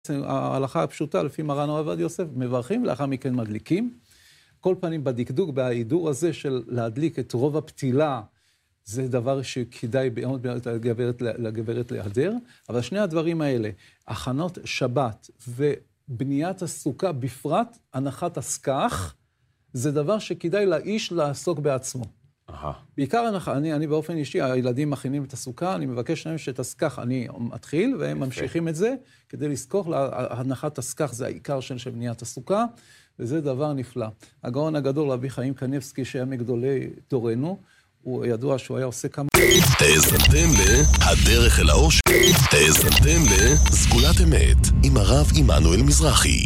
ההלכה הפשוטה, לפי מרן הרב עובדיה יוסף, מברכים, לאחר מכן מדליקים. כל פנים בדקדוק, בהידור הזה של להדליק את רוב הפתילה, זה דבר שכדאי מאוד לגברת להיעדר. אבל שני הדברים האלה, הכנות שבת ובניית הסוכה בפרט, הנחת הסכך, זה דבר שכדאי לאיש לעסוק בעצמו. בעיקר הנחה, אני באופן אישי, הילדים מכינים את הסוכה, אני מבקש להם שאת הסכך אני מתחיל, והם ממשיכים את זה, כדי לזכור, הנחת הסכך זה העיקר של בניית הסוכה, וזה דבר נפלא. הגאון הגדול רבי חיים קניבסקי, שהיה מגדולי דורנו, הוא ידוע שהוא היה עושה כמה... האזנתם להדרך אל האור. האזנתם לסגולת אמת עם הרב עמנואל מזרחי.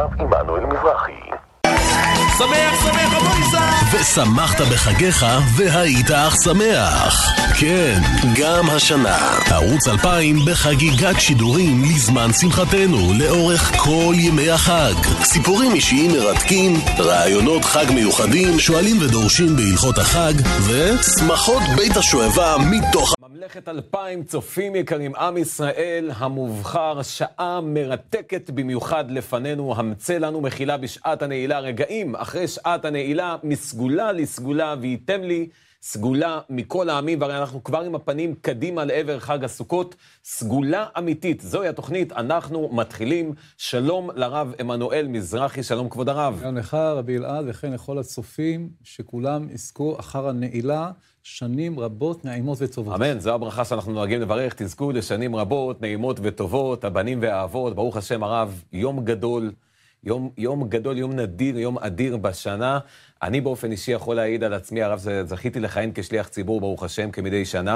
שמח, אבויסה! ושמחת בחגיך והיית אך שמח. כן, גם השנה. ערוץ 2000 בחגיגת שידורים לזמן שמחתנו לאורך כל ימי החג. סיפורים אישיים מרתקים, רעיונות חג מיוחדים, שואלים ודורשים בהלכות החג, ושמחות בית השואבה מתוך... ממלכת 2000 צופים יקרים, עם ישראל המובחר, שעה מרתקת במיוחד לפנינו, המצא לנו מחילה בשעת הנעילה, רגעים אחרי שעת הנעילה, מסגולה לסגולה, וייתם לי סגולה מכל העמים, והרי אנחנו כבר עם הפנים קדימה לעבר חג הסוכות, סגולה אמיתית, זוהי התוכנית, אנחנו מתחילים. שלום לרב עמנואל מזרחי, שלום כבוד הרב. שלום לך רבי אלעד, וכן לכל הצופים, שכולם יזכו אחר הנעילה, שנים רבות, נעימות וטובות. אמן, זו הברכה שאנחנו נוהגים לברך, תזכו לשנים רבות, נעימות וטובות, הבנים והאבות, ברוך השם הרב, יום גדול, יום גדול, יום נדיר, יום אדיר בשנה. אני באופן אישי יכול להעיד על עצמי, הרב, זכיתי לכהן כשליח ציבור, ברוך השם, כמדי שנה,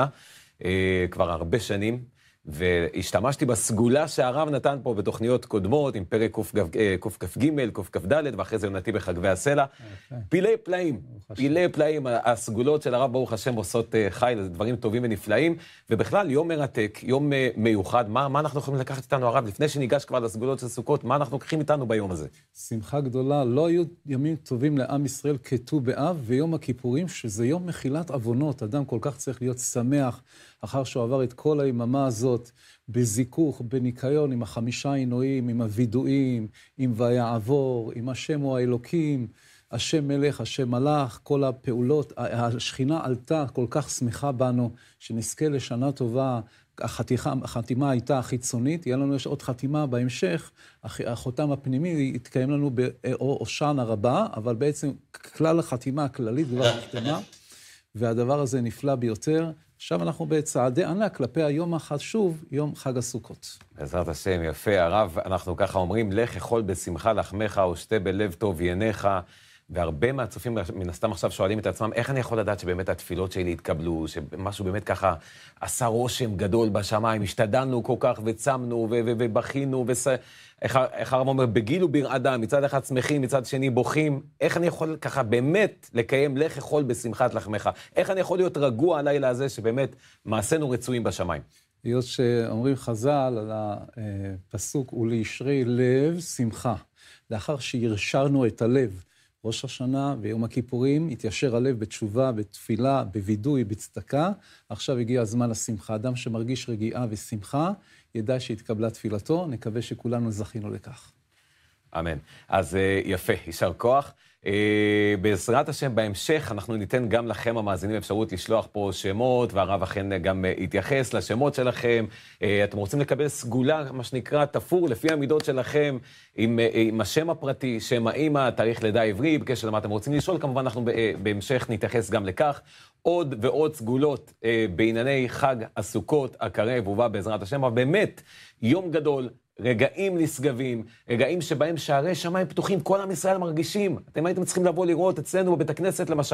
כבר הרבה שנים, והשתמשתי בסגולה שהרב נתן פה בתוכניות קודמות, עם פרק קכ"ג, קכ"ד, ואחרי זה נתי בחגבי הסלע. פילי פלאים, הסגולות של הרב ברוך השם עושות חי, זה דברים טובים ונפלאים, ובכלל יום מרתק, יום מיוחד. מה אנחנו יכולים לקחת איתנו, הרב, לפני שניגש כבר לסגולות של סוכות, מה אנחנו לוקחים איתנו ביום הזה? שמחה גדולה, לא היו ימים טובים לעם ישראל כט"ו באב, ויום הכיפורים, שזה יום מחילת עוונות. אדם כל כך צריך להיות שמח, אחר שהוא עבר את כל היממה הזאת, בזיכוך, בניקיון, עם החמישה עינויים, עם הוידועים, עם ויעבור, עם השם הוא האלוקים, השם מלך, השם מלך, כל הפעולות, השכינה עלתה, כל כך שמחה בנו, שנזכה לשנה טובה. החתימה הייתה החיצונית, יהיה לנו עוד חתימה בהמשך, החותם הפנימי יתקיים לנו בהושענא רבה, אבל בעצם כלל החתימה הכללית כבר נחתמה, והדבר הזה נפלא ביותר. עכשיו אנחנו בצעדי ענק כלפי היום החשוב, יום חג הסוכות. בעזרת השם, יפה הרב, אנחנו ככה אומרים, לך אכול בשמחה לחמך ושתה בלב טוב ינך, והרבה מהצופים מן הסתם עכשיו שואלים את עצמם, איך אני יכול לדעת שבאמת התפילות שלי התקבלו, שמשהו באמת ככה עשה רושם גדול בשמיים, השתדלנו כל כך וצמנו ובכינו, איך הרב אומר, בגיל וברעדה, מצד אחד שמחים, מצד שני בוכים, איך אני יכול ככה באמת לקיים לך אכול בשמחת לחמך, איך אני יכול להיות רגוע הלילה הזה שבאמת מעשינו רצויים בשמיים? היות שאומרים חז"ל על הפסוק, ולישרי לב שמחה, לאחר שירשרנו את הלב, ראש השנה ויום הכיפורים, התיישר הלב בתשובה, בתפילה, בוידוי, בצדקה. עכשיו הגיע הזמן לשמחה. אדם שמרגיש רגיעה ושמחה, ידע שהתקבלה תפילתו, נקווה שכולנו זכינו לכך. אמן. אז יפה, יישר כוח. בעזרת השם בהמשך אנחנו ניתן גם לכם המאזינים אפשרות לשלוח פה שמות, והרב אכן גם יתייחס לשמות שלכם. אתם רוצים לקבל סגולה, מה שנקרא, תפור לפי המידות שלכם, עם השם הפרטי, שם האמא, תאריך לידה עברי, בקשר למה אתם רוצים לשאול, כמובן אנחנו בהמשך נתייחס גם לכך. עוד ועוד סגולות בענייני חג הסוכות הקרב ובא בעזרת השם, אבל באמת יום גדול, רגעים נשגבים, רגעים שבהם שערי שמיים פתוחים, כל עם ישראל מרגישים. אתם הייתם צריכים לבוא לראות אצלנו בבית הכנסת למשל,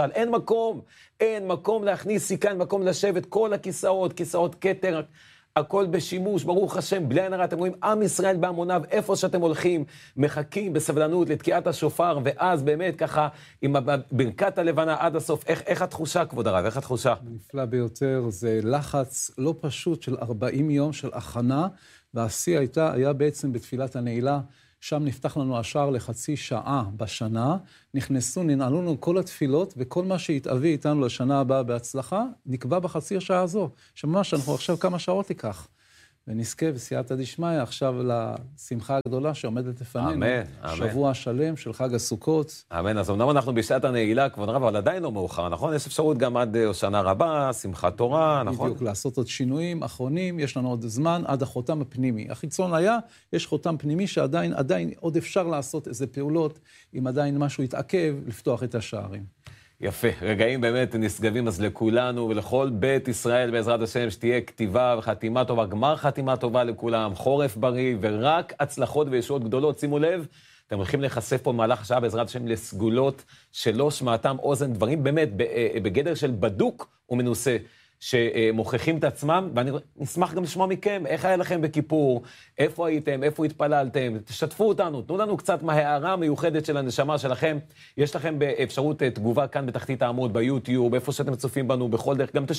אין מקום להכניס סיכה, אין מקום לשבת, כל הכיסאות, כיסאות כתר, הכל בשימוש, ברוך השם, בלי עין הרע. אתם רואים, עם ישראל בהמוניו, איפה שאתם הולכים, מחכים בסבלנות לתקיעת השופר, ואז באמת ככה, עם ברכת הלבנה עד הסוף, איך התחושה, כבוד הרב, איך התחושה? נפלא ביותר, זה לחץ לא פשוט של 40 יום של הכנה, והשיא היה בעצם בתפילת הנעילה, שם נפתח לנו השער לחצי שעה בשנה, ננעלו לנו כל התפילות, וכל מה שהתאבי איתנו לשנה הבאה בהצלחה, נקבע בחצי השעה הזו, שממש אנחנו עכשיו כמה שעות תיקח. ונזכה בסייעתא דשמיא עכשיו לשמחה הגדולה שעומדת לפנינו. אמן, אמן. שבוע שלם של חג הסוכות. אמן, אז אמנם אנחנו בשעת הנעילה, כבוד הרב, אבל עדיין לא מאוחר, נכון? יש אפשרות גם עד שנה רבה, שמחת תורה, נכון? בדיוק, לעשות עוד שינויים אחרונים, יש לנו עוד זמן עד החותם הפנימי. החיצון היה, יש חותם פנימי שעדיין עוד אפשר לעשות איזה פעולות, אם עדיין משהו יתעכב, לפתוח את השערים. יפה, רגעים באמת נשגבים אז לכולנו ולכל בית ישראל בעזרת השם, שתהיה כתיבה וחתימה טובה, גמר חתימה טובה לכולם, חורף בריא ורק הצלחות וישועות גדולות. שימו לב, אתם הולכים להיחשף פה במהלך השעה בעזרת השם לסגולות שלא שמעתם אוזן, דברים באמת בגדר של בדוק ומנוסה, שמוכיחים את עצמם, ואני נשמח גם לשמוע מכם, איך היה לכם בכיפור, איפה הייתם, איפה התפללתם, תשתפו אותנו, תנו לנו קצת מההערה המיוחדת של הנשמה שלכם, יש לכם באפשרות תגובה כאן בתחתית העמוד, ביוטיוב, איפה שאתם צופים בנו, בכל דרך, גם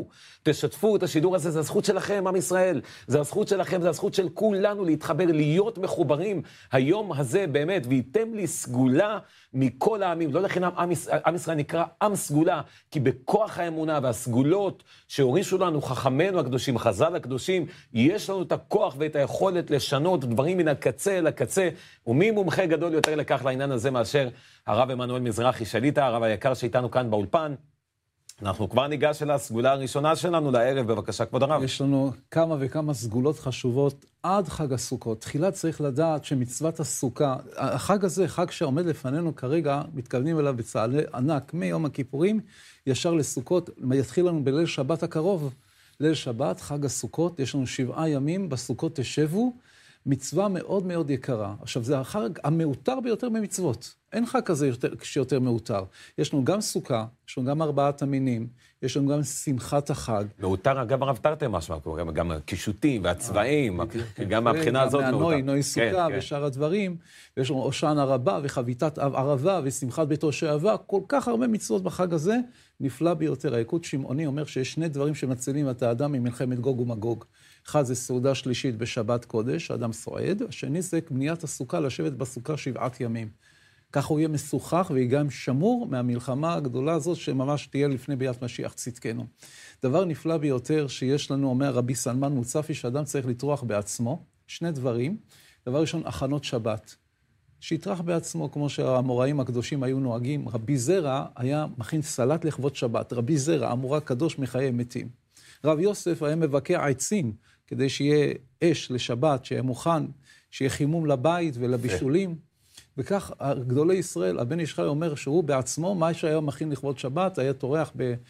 תשתפו את השידור הזה, זה הזכות שלכם, עם ישראל, זה הזכות שלכם, זה הזכות של כולנו להתחבר, להיות מחוברים, היום הזה באמת, וייתם לי סגולה מכל העמים, לא לחינם עם ישראל נקרא עם סגולה, כי בכוח האמונה והסגולות שהורישו לנו חכמינו הקדושים, חז"ל הקדושים, יש לנו את הכוח ואת היכולת לשנות דברים מן הקצה לקצה, ומי מומחה גדול יותר לכך לעניין הזה מאשר הרב עמנואל מזרחי שליט"א, הרב היקר שאיתנו כאן באולפן. אנחנו כבר ניגש אל הסגולה הראשונה שלנו לערב, בבקשה כבוד הרב. יש לנו כמה וכמה סגולות חשובות עד חג הסוכות. תחילה צריך לדעת שמצוות הסוכה, החג הזה, חג שעומד לפנינו כרגע, מתכוונים אליו בצעדי ענק, מיום הכיפורים, ישר לסוכות, יתחיל לנו בליל שבת הקרוב. ליל שבת, חג הסוכות, יש לנו 7 ימים, בסוכות תשבו, מצווה מאוד מאוד יקרה. עכשיו, זה החג המאותר ביותר ממצוות. אין חג כזה שיותר מאותר. יש לנו גם סוכה, יש לנו גם 4 המינים, יש לנו גם שמחת החג. מאותר, גם הרב תרתי משמע, גם הקישוטים והצבעים, גם מהבחינה הזאת מאותר. נוי סוכה ושאר הדברים, ויש לנו הושענא רבה וחביתת ערבה ושמחת בית שעבר, כל כך הרבה מצוות בחג הזה, נפלא ביותר. היקוד שמעוני אומר שיש 2 דברים שמצילים את האדם ממלחמת גוג ומגוג. אחד זה סעודה שלישית בשבת קודש, האדם סועד, השני זה בניית הסוכה, לשבת בסוכה 7 ימים. כך הוא יהיה משוחח וגם שמור מהמלחמה הגדולה הזאת שממש תהיה לפני ביאת משיח צדקנו. דבר נפלא ביותר שיש לנו, אומר רבי סלמן מוצפי, שאדם צריך לטרוח בעצמו, 2 דברים. דבר ראשון, הכנות שבת. שיטרח בעצמו, כמו שהאמוראים הקדושים היו נוהגים. רבי זרע היה מכין סלט לכבוד שבת. רבי זרע, אמורא קדוש מחיי מתים. רב יוסף היה מבקע עצים, כדי שיהיה אש לשבת, שיהיה מוכן, שיהיה חימום לבית ולבישולים. וכך גדולי ישראל, הבן איש חי אומר שהוא בעצמו, מה שהיה מכין לכבוד שבת, היה טורח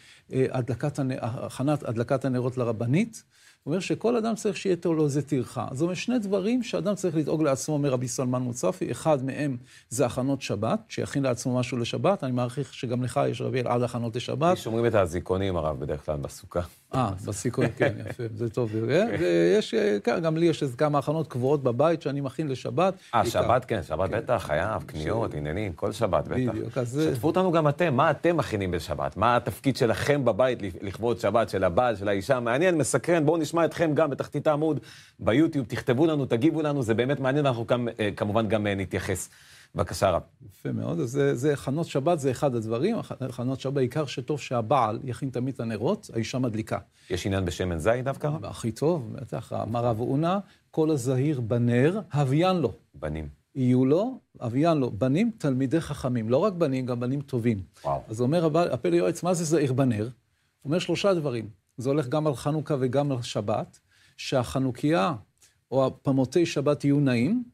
בהכנת הדלקת הנרות לרבנית. הוא אומר שכל אדם צריך שיהיה לו איזה טרחה. זאת אומרת, 2 דברים שאדם צריך לדאוג לעצמו, אומר רבי סלמן מוצפי. אחד מהם זה הכנות שבת, שיכין לעצמו משהו לשבת. אני מעריך שגם לך יש רבי עד הכנות לשבת. שומרים את הזיכונים, הרב, בדרך כלל בסוכה. בסיקון, כן, יפה, זה טוב. ויש, גם לי יש כמה הכנות קבועות בבית שאני מכין לשבת. שבת, כן, שבת בטח, חייב, קניות, עניינים, כל שבת בטח. שתפו אותנו גם אתם, מה אתם מכינים בשבת? מה התפקיד שלכם בבית לכבוד שבת, של הבעל, של האישה? מעניין, מסקרן, בואו נשמע אתכם גם בתחתית העמוד, ביוטיוב, תכתבו לנו, תגיבו לנו, זה באמת מעניין, אנחנו כמובן גם נתייחס. בבקשה רב. יפה מאוד, אז זה חנות שבת, זה אחד הדברים, חנות שבת, בעיקר שטוב שהבעל יכין תמיד את הנרות, האישה מדליקה. יש עניין בשמן זית דווקא? הכי טוב, בטח, אמר רב אונה, כל הזהיר בנר, הוויין לו. בנים. יהיו לו, הוויין לו, בנים תלמידי חכמים, לא רק בנים, גם בנים טובים. וואו. אז אומר הפלא יועץ, מה זה זהיר בנר? הוא אומר 3 דברים, זה הולך גם על חנוכה וגם על שבת, שהחנוכיה או הפמותי שבת יהיו נעים,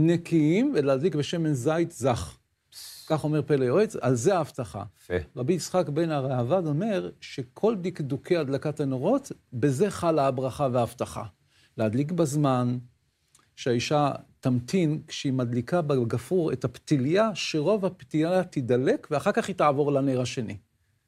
נקיים ולהדליק בשמן זית זך. כך אומר פלא יועץ, על זה ההבטחה. רבי יצחק בן הראב"ד אומר שכל דקדוקי הדלקת הנרות, בזה חלה הברכה וההבטחה. להדליק בזמן, שהאישה תמתין כשהיא מדליקה בגפרור את הפתיליה, שרוב הפתיליה תדלק ואחר כך היא תעבור לנר השני.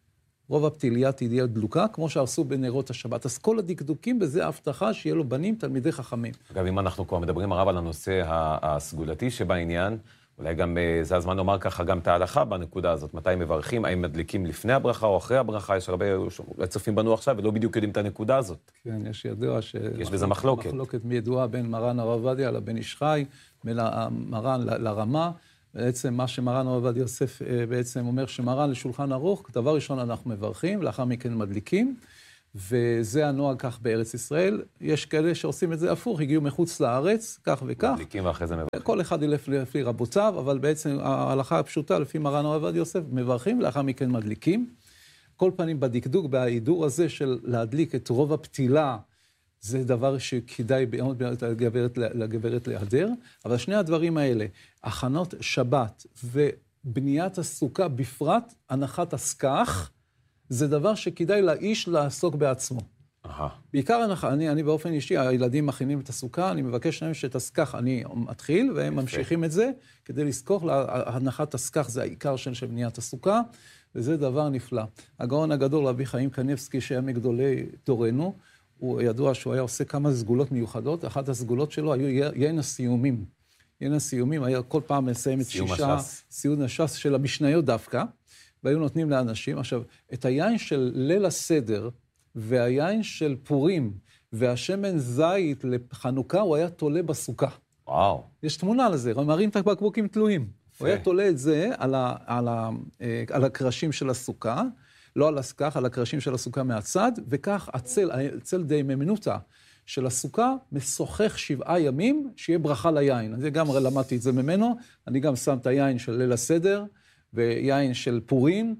רוב הפתיליה תהיה דלוקה, כמו שעשו בנרות השבת. אז כל הדקדוקים בזה ההבטחה שיהיה לו בנים תלמידי חכמים. אגב, אם אנחנו כבר מדברים הרב על הנושא הסגולתי שבעניין, אולי גם זה הזמן לומר ככה גם את ההלכה בנקודה הזאת. מתי מברכים, האם מדליקים לפני הברכה או אחרי הברכה? יש הרבה צופים בנו עכשיו ולא בדיוק יודעים את הנקודה הזאת. כן, יש ידוע יש בזה מחלוקת. מחלוקת מידועה בין מרן הרב עובדיה לבן איש חי, בין מרן לרמה. בעצם מה שמרן הרב עובדיה יוסף בעצם אומר שמרן לשולחן ערוך, דבר ראשון אנחנו מברכים, לאחר מכן מדליקים, וזה הנוהג כך בארץ ישראל. יש כאלה שעושים את זה הפוך, הגיעו מחוץ לארץ, כך וכך. מדליקים ואחרי זה מברכים. כל אחד לפי רבותיו, אבל בעצם ההלכה הפשוטה, לפי מרן הרב עובדיה יוסף, מברכים, לאחר מכן מדליקים. כל פנים בדקדוק, בהידור הזה של להדליק את רוב הפתילה, זה דבר שכדאי לגברת להיעדר. אבל שני הדברים האלה, הכנות שבת ובניית הסוכה בפרט, הנחת הסכך, זה דבר שכדאי לאיש לעסוק בעצמו. בעיקר הנחה, אני באופן אישי, הילדים מכינים את הסוכה, אני מבקש להם שאת הסכך אני מתחיל, והם ממשיכים את זה, כדי לזכוך, הנחת הסכך זה העיקר של בניית הסוכה, וזה דבר נפלא. הגאון הגדול, רבי חיים קניבסקי, שהיה מגדולי דורנו, הוא ידוע שהוא היה עושה כמה סגולות מיוחדות, אחת הסגולות שלו היו יין הסיומים. יין הסיומים היה כל פעם מסיים את שישה, סיום הש"ס של המשניות דווקא, והיו נותנים לאנשים. עכשיו, את היין של ליל הסדר, והיין של פורים, והשמן זית לחנוכה, הוא היה תולה בסוכה. וואו. יש תמונה לזה, הם מראים את הבקבוקים תלויים. הוא היה תולה את זה על הקרשים של הסוכה, לא על הסכך, על הקרשים של הסוכה מהצד, וכך הצל די ממנותה של הסוכה משוחח 7 ימים, שיהיה ברכה ליין. אני גם למדתי את זה ממנו, אני גם שם את היין של ליל הסדר, ויין של פורים,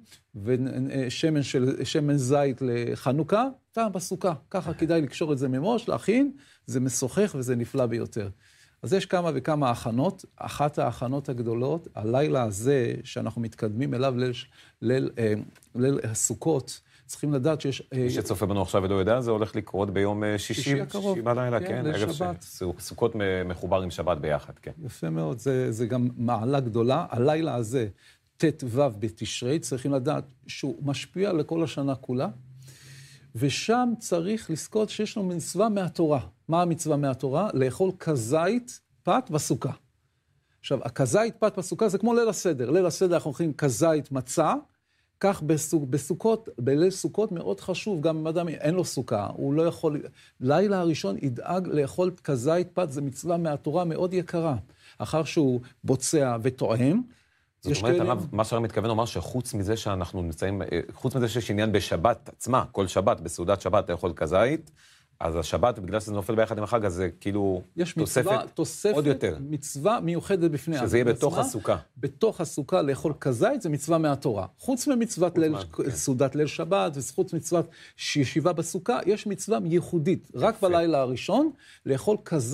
ושמן זית לחנוכה, טעם בסוכה. ככה כדאי לקשור את זה ממש, להכין, זה משוחח וזה נפלא ביותר. אז יש כמה וכמה הכנות. אחת ההכנות הגדולות, הלילה הזה שאנחנו מתקדמים אליו ליל הסוכות, צריכים לדעת שיש... מי שצופה בנו עכשיו ולא יודע, זה הולך לקרות ביום שישי בלילה, כן? ליל שבת. סוכות מחובר עם שבת ביחד, כן. יפה מאוד, זה גם מעלה גדולה. הלילה הזה, ט"ו בתשרי, צריכים לדעת שהוא משפיע לכל השנה כולה, ושם צריך לזכות שיש לנו מצווה מהתורה. מה המצווה מהתורה? לאכול כזית פת בסוכה. עכשיו, הכזית פת בסוכה זה כמו ליל הסדר. ליל הסדר אנחנו אוכלים כזית מצה, כך בסוכות, בליל סוכות מאוד חשוב, גם אם אדם אין לו סוכה, הוא לא יכול... לילה הראשון ידאג לאכול כזית פת, זה מצווה מהתורה מאוד יקרה. אחר שהוא בוצע וטועם, זאת אומרת, הרב, מה שהרב מתכוון אומר שחוץ מזה שאנחנו נמצאים, חוץ מזה שיש עניין בשבת עצמה, כל שבת, בסעודת שבת אתה יכול כזית, אז השבת, בגלל שזה נופל ביחד עם החג, אז זה כאילו תוספת עוד יותר. מצווה מיוחדת בפני שזה יהיה בתוך הסוכה. בתוך הסוכה לאכול כזית זה מצווה מהתורה. חוץ ממצוות סעודת ליל שבת, וחוץ מצוות ישיבה בסוכה, יש מצווה ייחודית. רק בלילה הראשון, לאכול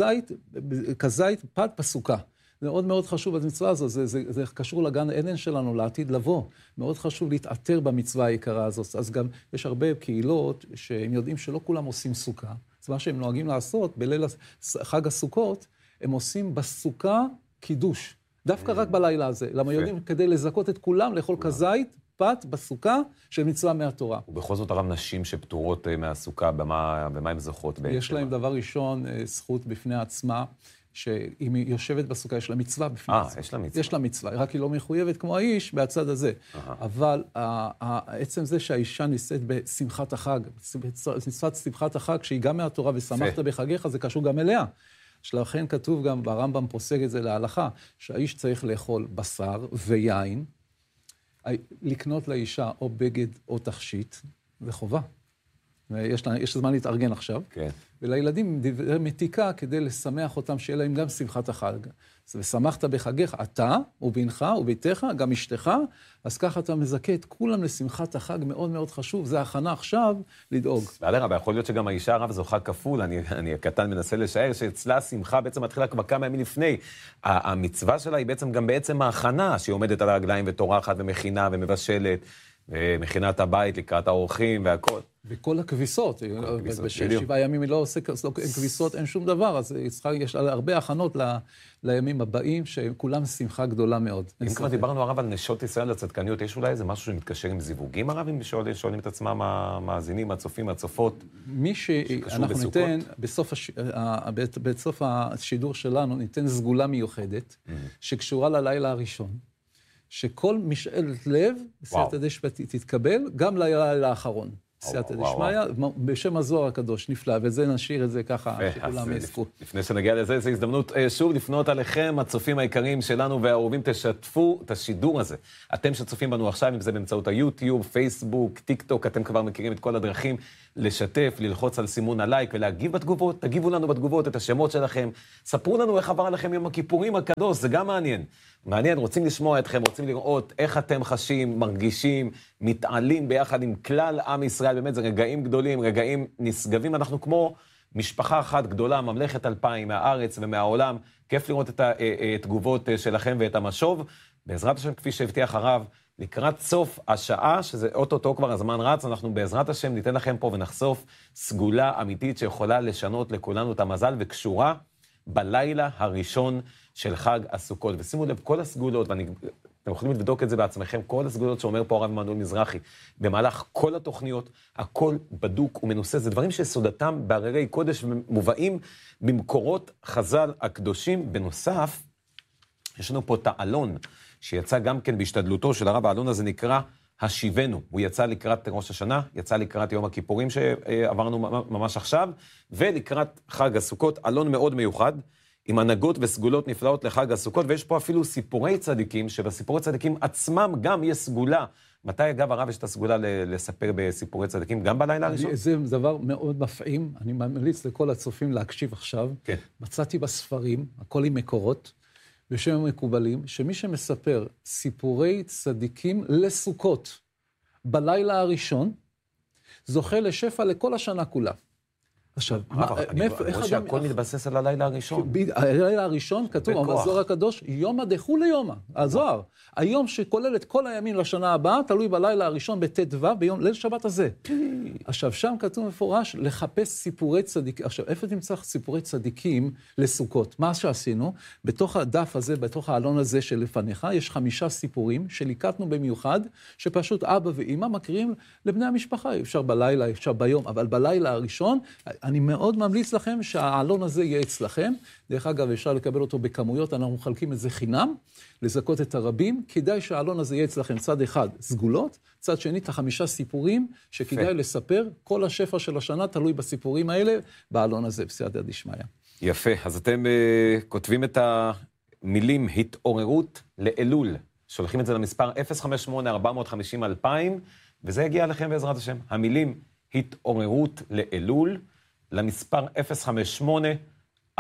כזית פת בסוכה. זה מאוד מאוד חשוב, המצווה הזו, זה קשור לגן עדן שלנו, לעתיד לבוא. מאוד חשוב להתעטר במצווה היקרה הזאת. אז גם יש הרבה קהילות שהם יודעים שלא כולם עושים סוכה. זה מה שהם נוהגים לעשות בליל חג הסוכות, הם עושים בסוכה קידוש. דווקא רק בלילה הזה. למה יודעים כדי לזכות את כולם לאכול כזית, פת בסוכה של מצווה מהתורה. ובכל זאת הרב נשים שפטורות מהסוכה, במה הן זוכות בעצם? יש להם דבר ראשון, זכות בפני עצמה, שאם היא יושבת בסוכה, יש לה מצווה בפני עצמה. יש לה מצווה. יש לה מצווה, רק היא לא מחויבת כמו האיש מהצד הזה. אבל עצם זה שהאישה נישאת בשמחת החג, מצוות שמחת החג, שהיא גם מהתורה ושמחת בחגיך, זה קשור גם אליה. שלכן כתוב גם, ברמב"ם פוסק את זה להלכה, שהאיש צריך לאכול בשר ויין, לקנות לאישה או בגד או תכשיט, זה חובה. יש זמן להתארגן עכשיו. כן. ולילדים דברי מתיקה כדי לשמח אותם, שיהיה להם גם שמחת החג. ושמחת בחגיך, אתה ובנך וביתך, גם אשתך, אז ככה אתה מזכה את כולם לשמחת החג, מאוד מאוד חשוב. זה הכנה עכשיו לדאוג. ועד הרב, יכול להיות שגם האישה הרב זו חג כפול, אני הקטן מנסה לשער, שאצלה השמחה בעצם מתחילה כבר כמה ימים לפני. המצווה שלה היא בעצם גם בעצם ההכנה, שהיא עומדת על הרגליים וטורחת ומכינה ומבשלת, ומכינה את הבית לקראת האורחים והכל. וכל הכביסות, בשבעה ימים היא לא עושה כביסות, אין שום דבר, אז יש הרבה הכנות לימים הבאים, שכולם שמחה גדולה מאוד. אם כבר דיברנו הרב על נשות ישראל הצדקניות, יש אולי איזה משהו שמתקשר עם זיווגים הרב, אם שואלים את עצמם המאזינים, הצופים, הצופות, מי שאנחנו ניתן, בסוף השידור שלנו, ניתן סגולה מיוחדת, שקשורה ללילה הראשון. שכל משאלת לב, בסייעתא דשמיא תתקבל, גם ללילה האחרון. סייעתא דשמיא, בשם הזוהר הקדוש, נפלא, וזה נשאיר את זה ככה, שכולם יזכו. לפני שנגיע לזה, זו הזדמנות שוב לפנות עליכם, הצופים העיקריים שלנו והאהובים, תשתפו את השידור הזה. אתם שצופים בנו עכשיו, אם זה באמצעות היוטיוב, פייסבוק, טיק טוק, אתם כבר מכירים את כל הדרכים, לשתף, ללחוץ על סימון הלייק ולהגיב בתגובות, תגיבו לנו בתגובות את השמות שלכם, ספרו לנו איך עבר לכם יום הכיפורים הקדוש, זה גם מעניין. מעניין, רוצים לשמוע אתכם, רוצים לראות איך אתם חשים, מרגישים, מתעלים ביחד עם כלל עם ישראל, באמת זה רגעים גדולים, רגעים נשגבים, אנחנו כמו משפחה אחת גדולה, ממלכת 2000 מהארץ ומהעולם, כיף לראות את התגובות שלכם ואת המשוב, בעזרת השם כפי שהבטיח הרב, לקראת סוף השעה, שזה אוטוטו כבר הזמן רץ, אנחנו בעזרת השם ניתן לכם פה ונחשוף סגולה אמיתית שיכולה לשנות לכולנו את המזל וקשורה בלילה הראשון של חג הסוכות. ושימו לב, כל הסגולות, ואתם יכולים לבדוק את זה בעצמכם, כל הסגולות שאומר פה הרב עמנואל מזרחי, במהלך כל התוכניות, הכל בדוק ומנוסה, זה דברים שסודתם בהררי קודש ומובאים במקורות חז"ל הקדושים. בנוסף, יש לנו פה את העלון, שיצא גם כן בהשתדלותו של הרב. העלון הזה נקרא השיבנו, הוא יצא לקראת ראש השנה, יצא לקראת יום הכיפורים שעברנו ממש עכשיו, ולקראת חג הסוכות, עלון מאוד מיוחד, עם הנהגות וסגולות נפלאות לחג הסוכות, ויש פה אפילו סיפורי צדיקים, שבסיפורי צדיקים עצמם גם יש סגולה. מתי אגב הרב יש את הסגולה לספר בסיפורי צדיקים, גם בלילה הראשון? זה דבר מאוד מפעים, אני ממליץ לכל הצופים להקשיב עכשיו. כן. מצאתי בספרים, הכל עם מקורות, בשם המקובלים, שמי שמספר סיפורי צדיקים לסוכות בלילה הראשון, זוכה לשפע לכל השנה כולה. עכשיו, אני רואה שהכל מתבסס על הלילה הראשון. הלילה הראשון כתוב, בזוהר הקדוש, יומא דחו ליומא, הזוהר. היום שכולל את כל הימים לשנה הבאה, תלוי בלילה הראשון בט"ו, ביום ליל שבת הזה. עכשיו, שם כתוב מפורש, לחפש סיפורי צדיקים. עכשיו, איפה תמצא סיפורי צדיקים לסוכות? מה שעשינו, בתוך הדף הזה, בתוך העלון הזה שלפניך, יש 5 סיפורים שליקטנו במיוחד, שפשוט אבא ואמא מקריאים לבני המשפחה. אפשר בלילה, אפשר ביום, אבל בלילה הראשון, אני מאוד ממליץ לכם שהעלון הזה יהיה אצלכם. דרך אגב, אפשר לקבל אותו בכמויות, אנחנו מחלקים את זה חינם, לזכות את הרבים. כדאי שהעלון הזה יהיה אצלכם צד אחד סגולות, צד שני את 5 סיפורים שכדאי לספר. כל השפע של השנה תלוי בסיפורים האלה, בעלון הזה, בסייעתא דשמיא. יפה, אז אתם כותבים את המילים התעוררות לאלול, שולחים את זה למספר 058-450-2000, וזה יגיע לכם בעזרת השם. המילים התעוררות לאלול, למספר 058-450-2000.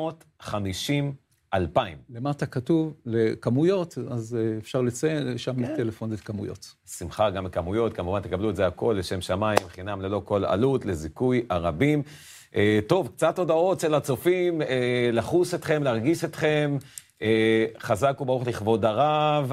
למטה כתוב לכמויות, אז אפשר לציין שם טלפון את כמויות. שמחה גם בכמויות, כמובן תקבלו את זה הכל לשם שמיים, חינם ללא כל עלות, לזיכוי הרבים. טוב, קצת הודעות של הצופים, לחוס אתכם, להרגיש אתכם, חזק וברוך לכבוד הרב,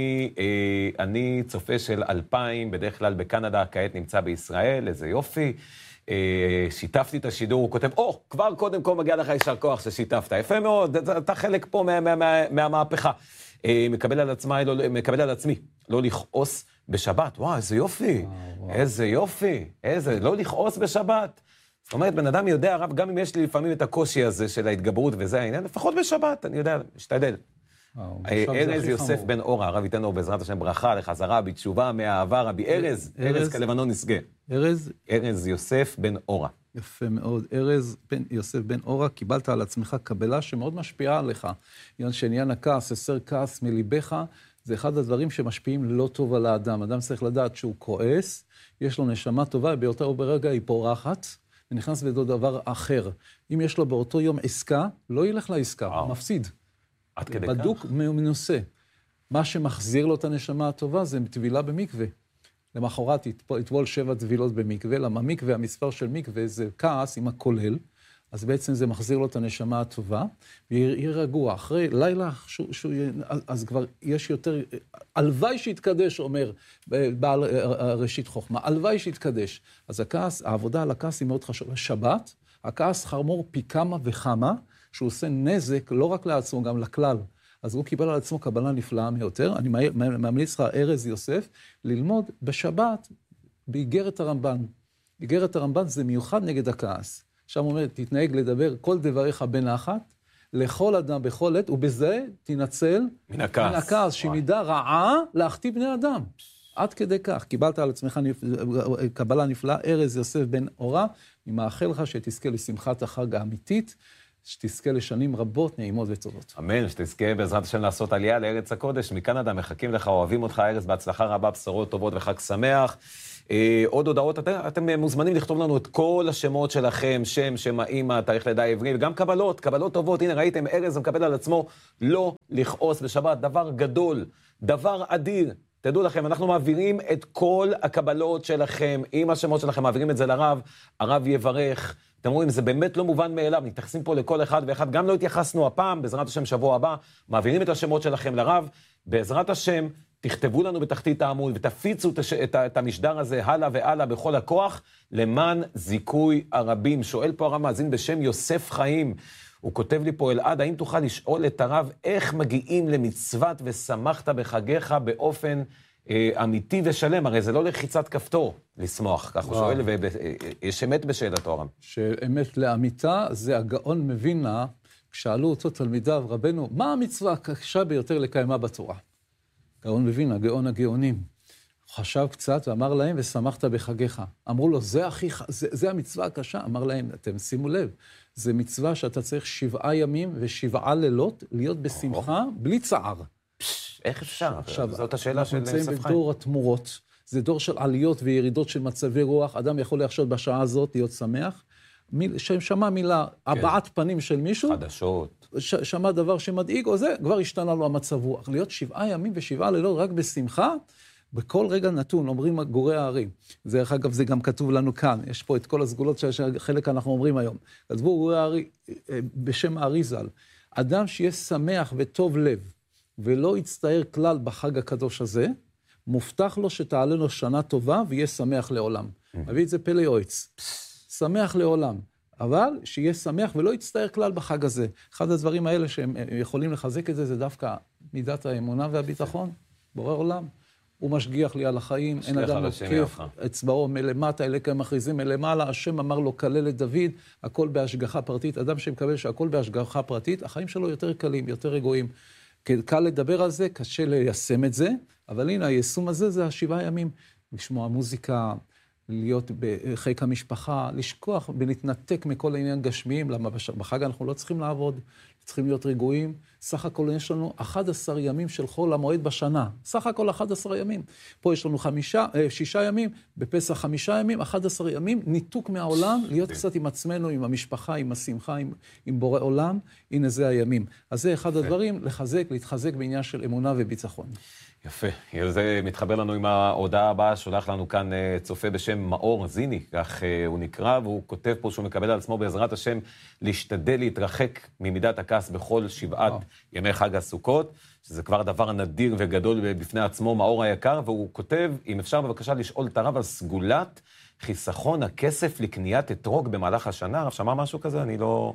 אני צופה של 2000, בדרך כלל בקנדה, כעת נמצא בישראל, איזה יופי. שיתפתי את השידור, הוא כותב, כבר קודם כל מגיע לך יישר כוח ששיתפת, יפה מאוד, אתה חלק פה מהמהפכה. מקבל על עצמי, לא לכעוס בשבת, וואו, איזה יופי, איזה יופי, לא לכעוס בשבת. זאת אומרת, בן אדם יודע, הרב, גם אם יש לי לפעמים את הקושי הזה של ההתגברות וזה העניין, לפחות בשבת, אני יודע, משתדל. ארז יוסף בן אורה, הרב ייתן לו בעזרת השם ברכה לחזרה, בתשובה, מהאהבה, רבי ארז כלבנון נסגה. ארז יוסף בן אורה. יפה מאוד. ארז יוסף בן אורה, קיבלת על עצמך קבלה שמאוד משפיעה עליך. שעניין הכעס, הסר כעס מליבך, זה אחד הדברים שמשפיעים לא טוב על האדם. אדם צריך לדעת שהוא כועס, יש לו נשמה טובה, באותו ברגע היא פורחת, ונכנס בדו דבר אחר. אם יש לו באותו יום עסקה, לא ילך לעסקה, הוא מפסיד. בדוק מנוסה. מה שמחזיר לו את הנשמה הטובה זה טבילה במקווה. למחרת יטבול 7 טבילות במקווה, למה מקווה, המספר של מקווה זה כעס עם הכולל, אז בעצם זה מחזיר לו את הנשמה הטובה, ויהיה רגוע. אחרי לילה, אז כבר יש יותר, הלוואי שיתקדש, אומר בעל ראשית חוכמה, הלוואי שיתקדש. אז הכעס, העבודה על הכעס היא מאוד חשובה. שבת, הכעס חמור פי כמה וכמה, שהוא עושה נזק לא רק לעצמו, גם לכלל. אז הוא קיבל על עצמו קבלה נפלאה מיותר. אני ממליץ לך, ארז יוסף, ללמוד בשבת באיגרת הרמב"ן. איגרת הרמב"ן זה מיוחד נגד הכעס. שם הוא אומר, תתנהג לדבר כל דבריך בנחת, לכל אדם בכל עת, ובזה תנצל מן הכעס, שהיא מידה רעה להחטיא בני אדם. עד כדי כך, קיבלת על עצמך קבלה נפלאה, ארז יוסף בן אורה, אני מאחל לך שתזכה לשמחת החג האמיתית, שתזכה לשנים רבות, נעימות וטובות. אמן, שתזכה בעזרת השם לעשות עלייה לארץ הקודש. מקנדה מחכים לך, אוהבים אותך, ארז, בהצלחה רבה, בשורות טובות וחג שמח. עוד הודעות, אתם מוזמנים לכתוב לנו את כל השמות שלכם, שם האמא, תאריך לידה עברי, וגם קבלות טובות. הנה ראיתם, ארז מקבל על עצמו לא לכעוס בשבת, דבר גדול, דבר אדיר. תדעו לכם, אנחנו מעבירים את כל הקבלות שלכם, עם השמות שלכם, מעבירים את זה לרב, הרב יברך. אתם רואים, זה באמת לא מובן מאליו, מתייחסים פה לכל אחד ואחד, גם לא התייחסנו הפעם, בעזרת השם שבוע הבא, מעבירים את השמות שלכם לרב, בעזרת השם, תכתבו לנו בתחתית העמוד, ותפיצו את המשדר הזה הלאה והלאה בכל הכוח, למען זיכוי הרבים. שואל פה הרב מאזין בשם יוסף חיים, הוא כותב לי פה, אלעד, האם תוכל לשאול את הרב, איך מגיעים למצוות ושמחת בחגיך באופן אמיתי ושלם? הרי זה לא לחיצת כפתור לשמוח, כך הוא שואל, ויש אמת בשאלתו הרב. שאמת לאמיתה, זה הגאון מבינה, כשאלו אותו תלמידיו, רבנו, מה המצווה הקשה ביותר לקיימה בתורה? גאון מבינה, גאון הגאונים. חשב קצת ואמר להם, ושמחת בחגיך. אמרו לו, זה המצווה הקשה. אמר להם, אתם שימו לב, זה מצווה שאתה צריך 7 ימים ו7 לילות להיות בשמחה, בלי צער. איך אפשר? זאת השאלה של יוסף חיים. אנחנו נמצאים בדור התמורות. זה דור של עליות וירידות של מצבי רוח. אדם יכול לחשוב בשעה הזאת להיות שמח. שמע מילה, הבעת פנים של מישהו. חדשות. שמע דבר שמדאיג, או זה, כבר השתנה לו המצב רוח. להיות 7 ימים ו7 לילות רק בשמחה, בכל רגע נתון, אומרים גורי הערים. דרך אגב, זה גם כתוב לנו כאן. יש פה את כל הסגולות שחלק אנחנו אומרים היום. כתבו גורי הערים, בשם האריזל. אדם שיהיה שמח וטוב לב, ולא יצטער כלל בחג הקדוש הזה, מובטח לו שתעלה לו שנה טובה ויהיה שמח לעולם. מביא את זה פלא יועץ. שמח לעולם. אבל שיהיה שמח ולא יצטער כלל בחג הזה. אחד הדברים האלה שהם יכולים לחזק את זה, זה דווקא מידת האמונה והביטחון. בורא עולם. הוא משגיח לי על החיים, אין אדם נוקף, אצבעו מלמטה, אלה כאלה מכריזים מלמעלה, השם אמר לו, כלל את דוד, הכל בהשגחה פרטית. אדם שמקבל שהכל בהשגחה פרטית, החיים שלו יותר קלים, יותר רגועים. קל לדבר על זה, קשה ליישם את זה, אבל הנה, היישום הזה זה 7 ימים. לשמוע מוזיקה, להיות בחיק המשפחה, לשכוח ולהתנתק מכל העניין גשמיים, למה בחג אנחנו לא צריכים לעבוד, צריכים להיות רגועים. סך הכל יש לנו 11 ימים של חול המועד בשנה. סך הכל 11 ימים. פה יש לנו 6 ימים, בפסח 5 ימים, 11 ימים, ניתוק מהעולם, להיות קצת עם עצמנו, עם המשפחה, עם השמחה, עם בורא עולם. הנה זה הימים. אז זה אחד הדברים, להתחזק בעניין של אמונה וביטחון. יפה. זה מתחבר לנו עם ההודעה הבאה, שולח לנו כאן צופה בשם מאור זיני, כך הוא נקרא, והוא כותב פה שהוא מקבל על עצמו בעזרת השם להשתדל להתרחק ממידת הכעס בכל 7 ימי חג הסוכות, שזה כבר דבר נדיר וגדול בפני עצמו, מאור היקר, והוא כותב, אם אפשר בבקשה לשאול את הרב על סגולת חיסכון הכסף לקניית אתרוג במהלך השנה. הרב שמע משהו כזה? אני לא...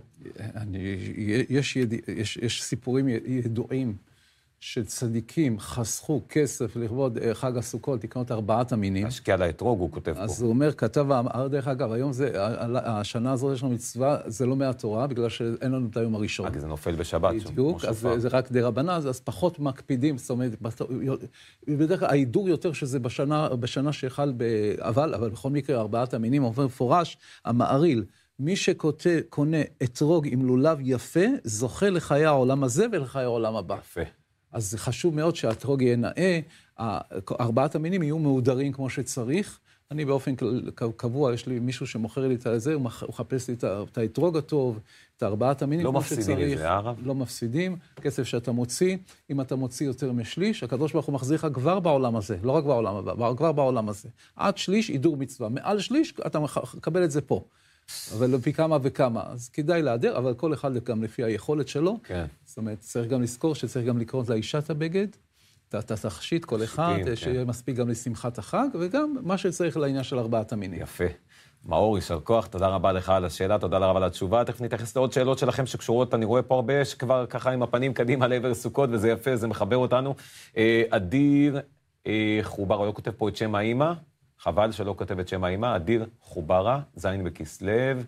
יש סיפורים ידועים, שצדיקים חסכו כסף לכבוד חג הסוכות, לקנות 4 המינים. השקיע לאתרוג, הוא כותב פה. אז הוא אומר, כתב, דרך אגב, היום השנה הזאת יש לנו מצווה, זה לא מהתורה, בגלל שאין לנו את היום הראשון. זה נופל בשבת. בדיוק, אז זה רק דרבנן, אז פחות מקפידים, זאת אומרת, בדרך כלל, ההידור יותר שזה בשנה שחל, אבל בכל מקרה, 4 המינים, עובר פורש, המעריל, מי שקונה אתרוג עם לולב יפה, זוכה לחיי העולם הזה ולחיי העולם הבא. יפה. אז זה חשוב מאוד שהאתרוג יהיה נאה, 4 המינים יהיו מהודרים כמו שצריך. אני באופן קבוע, יש לי מישהו שמוכר לי את זה, הוא מחפש לי את האתרוג הטוב, את 4 המינים כמו שצריך. לא מפסידים את זה, הרב? לא מפסידים. כסף שאתה מוציא, אם אתה מוציא יותר משליש, הקדוש ברוך הוא מחזיר לך כבר בעולם הזה, לא רק בעולם הבא, כבר בעולם הזה. עד שליש, הידור מצווה. מעל שליש, אתה מקבל את זה פה. אבל לפי כמה וכמה, אז כדאי להדר, אבל כל אחד גם לפי היכולת שלו. כן. זאת אומרת, צריך גם לזכור שצריך גם לקרוא לאישה את הבגד, את התכשיט, כל אחד, שיהיה מספיק גם לשמחת החג, וגם מה שצריך לעניין של 4 המינים. יפה. מאור, יישר כוח, תודה רבה לך על השאלה, תודה רבה על התשובה. תכף נתייחס לעוד שאלות שלכם שקשורות, אני רואה פה הרבה שכבר ככה עם הפנים קדימה לעבר סוכות, וזה יפה, זה מחבר אותנו. אדיר חוברה, לא כותב פה את שם האמא, חבל שלא כותב את שם האמא, אדיר חוברה, זין בכסלו.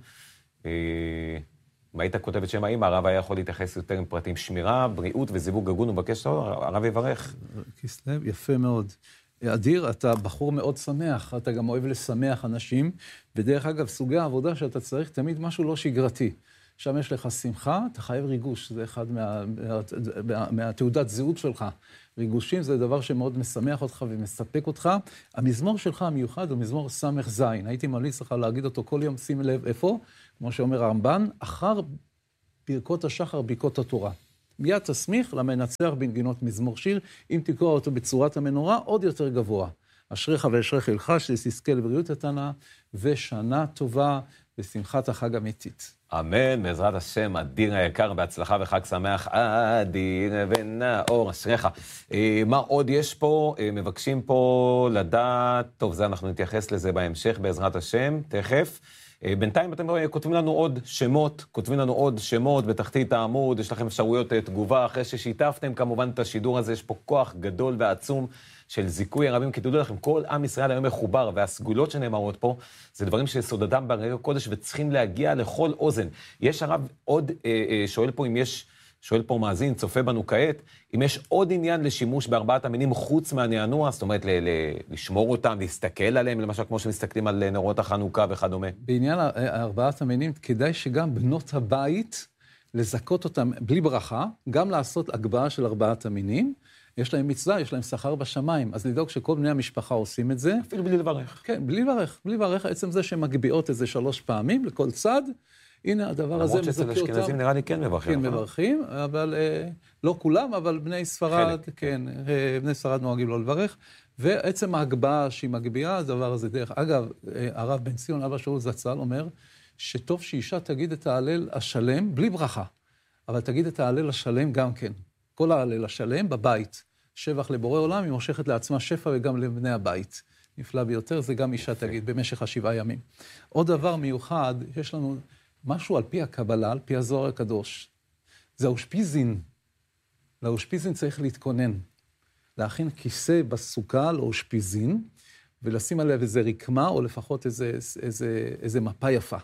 אם היית כותב את שם האמא, הרב היה יכול להתייחס יותר עם פרטים שמירה, בריאות וזיווג הגון, ובקש הרב יברך. כסלו, יפה מאוד. אדיר, אתה בחור מאוד שמח, אתה גם אוהב לשמח אנשים, ודרך אגב, סוגי העבודה שאתה צריך תמיד משהו לא שגרתי. שם יש לך שמחה, אתה חייב ריגוש, זה אחד מהתעודת זהות שלך. ריגושים זה דבר שמאוד משמח אותך ומספק אותך. המזמור שלך המיוחד הוא מזמור סמך זין. הייתי ממליץ לך להגיד אותו כל יום, שים לב איפה, כמו שאומר הרמב"ן, אחר ברכות השחר, ברכות התורה. מיד תסמיך למנצח בנגינות מזמור שיר, אם תקרא אותו בצורת המנורה, עוד יותר גבוה. אשריך ואשריך לך, שתזכה לבריאות איתנה, ושנה טובה, ושמחת החג אמיתית. אמן, בעזרת השם, אדיר היקר, בהצלחה וחג שמח, אדיר ונאור, אשריך. מה עוד יש פה? מבקשים פה לדעת, טוב, זה אנחנו נתייחס לזה בהמשך, בעזרת השם, תכף. בינתיים אתם כותבים לנו עוד שמות, בתחתית העמוד, יש לכם אפשרויות תגובה, אחרי ששיתפתם כמובן את השידור הזה, יש פה כוח גדול ועצום של זיכוי הרבים, כי תדעו לכם, כל עם ישראל היום מחובר, והסגולות שנאמרות פה, זה דברים שסודדם ברגע קודש, וצריכים להגיע לכל אוזן. יש הרב עוד, שואל פה מאזין, צופה בנו כעת, אם יש עוד עניין לשימוש בארבעת המינים חוץ מהנענוע, זאת אומרת לשמור אותם, להסתכל עליהם, למשל כמו שמסתכלים על נרות החנוכה וכדומה. בעניין ארבעת המינים, כדאי שגם בנות הבית, לזכות אותם בלי ברכה, גם לעשות הגבהה של ארבעת המינים, יש להם מצווה, יש להם שכר בשמיים, אז לדאוג שכל בני המשפחה עושים את זה. אפילו בלי לברך. כן, בלי לברך, עצם זה שמגביעות את זה 3 פעמים לכל צד, הנה הדבר הזה מזכה אותם. למרות שאצל אשכנזים נראה לי כן מברכים. כן, מברכים, אבל לא כולם, אבל בני ספרד, כן, בני ספרד נוהגים לא לברך, ועצם ההגבהה שהיא מגביעה, הדבר הזה דרך. אגב, הרב בן ציון, אבא שאול זצ"ל, אומר שטוב שאישה תגיד את ההלל השלם, בלי ברכה, אבל תגיד את ההלל השלם גם כן. כל ההלל השלם בבית. שבח לבורא עולם, היא מושכת לעצמה שפע וגם לבני הבית. נפלא ביותר, זה גם אישה תגיד, במשך 7 ימים. עוד דבר מיוחד, יש לנו משהו על פי הקבלה, על פי הזוהר הקדוש. זה האושפיזין. לאושפיזין צריך להתכונן. להכין כיסא בסוכה לאושפיזין, ולשים עליו איזה רקמה, או לפחות איזה מפה יפה.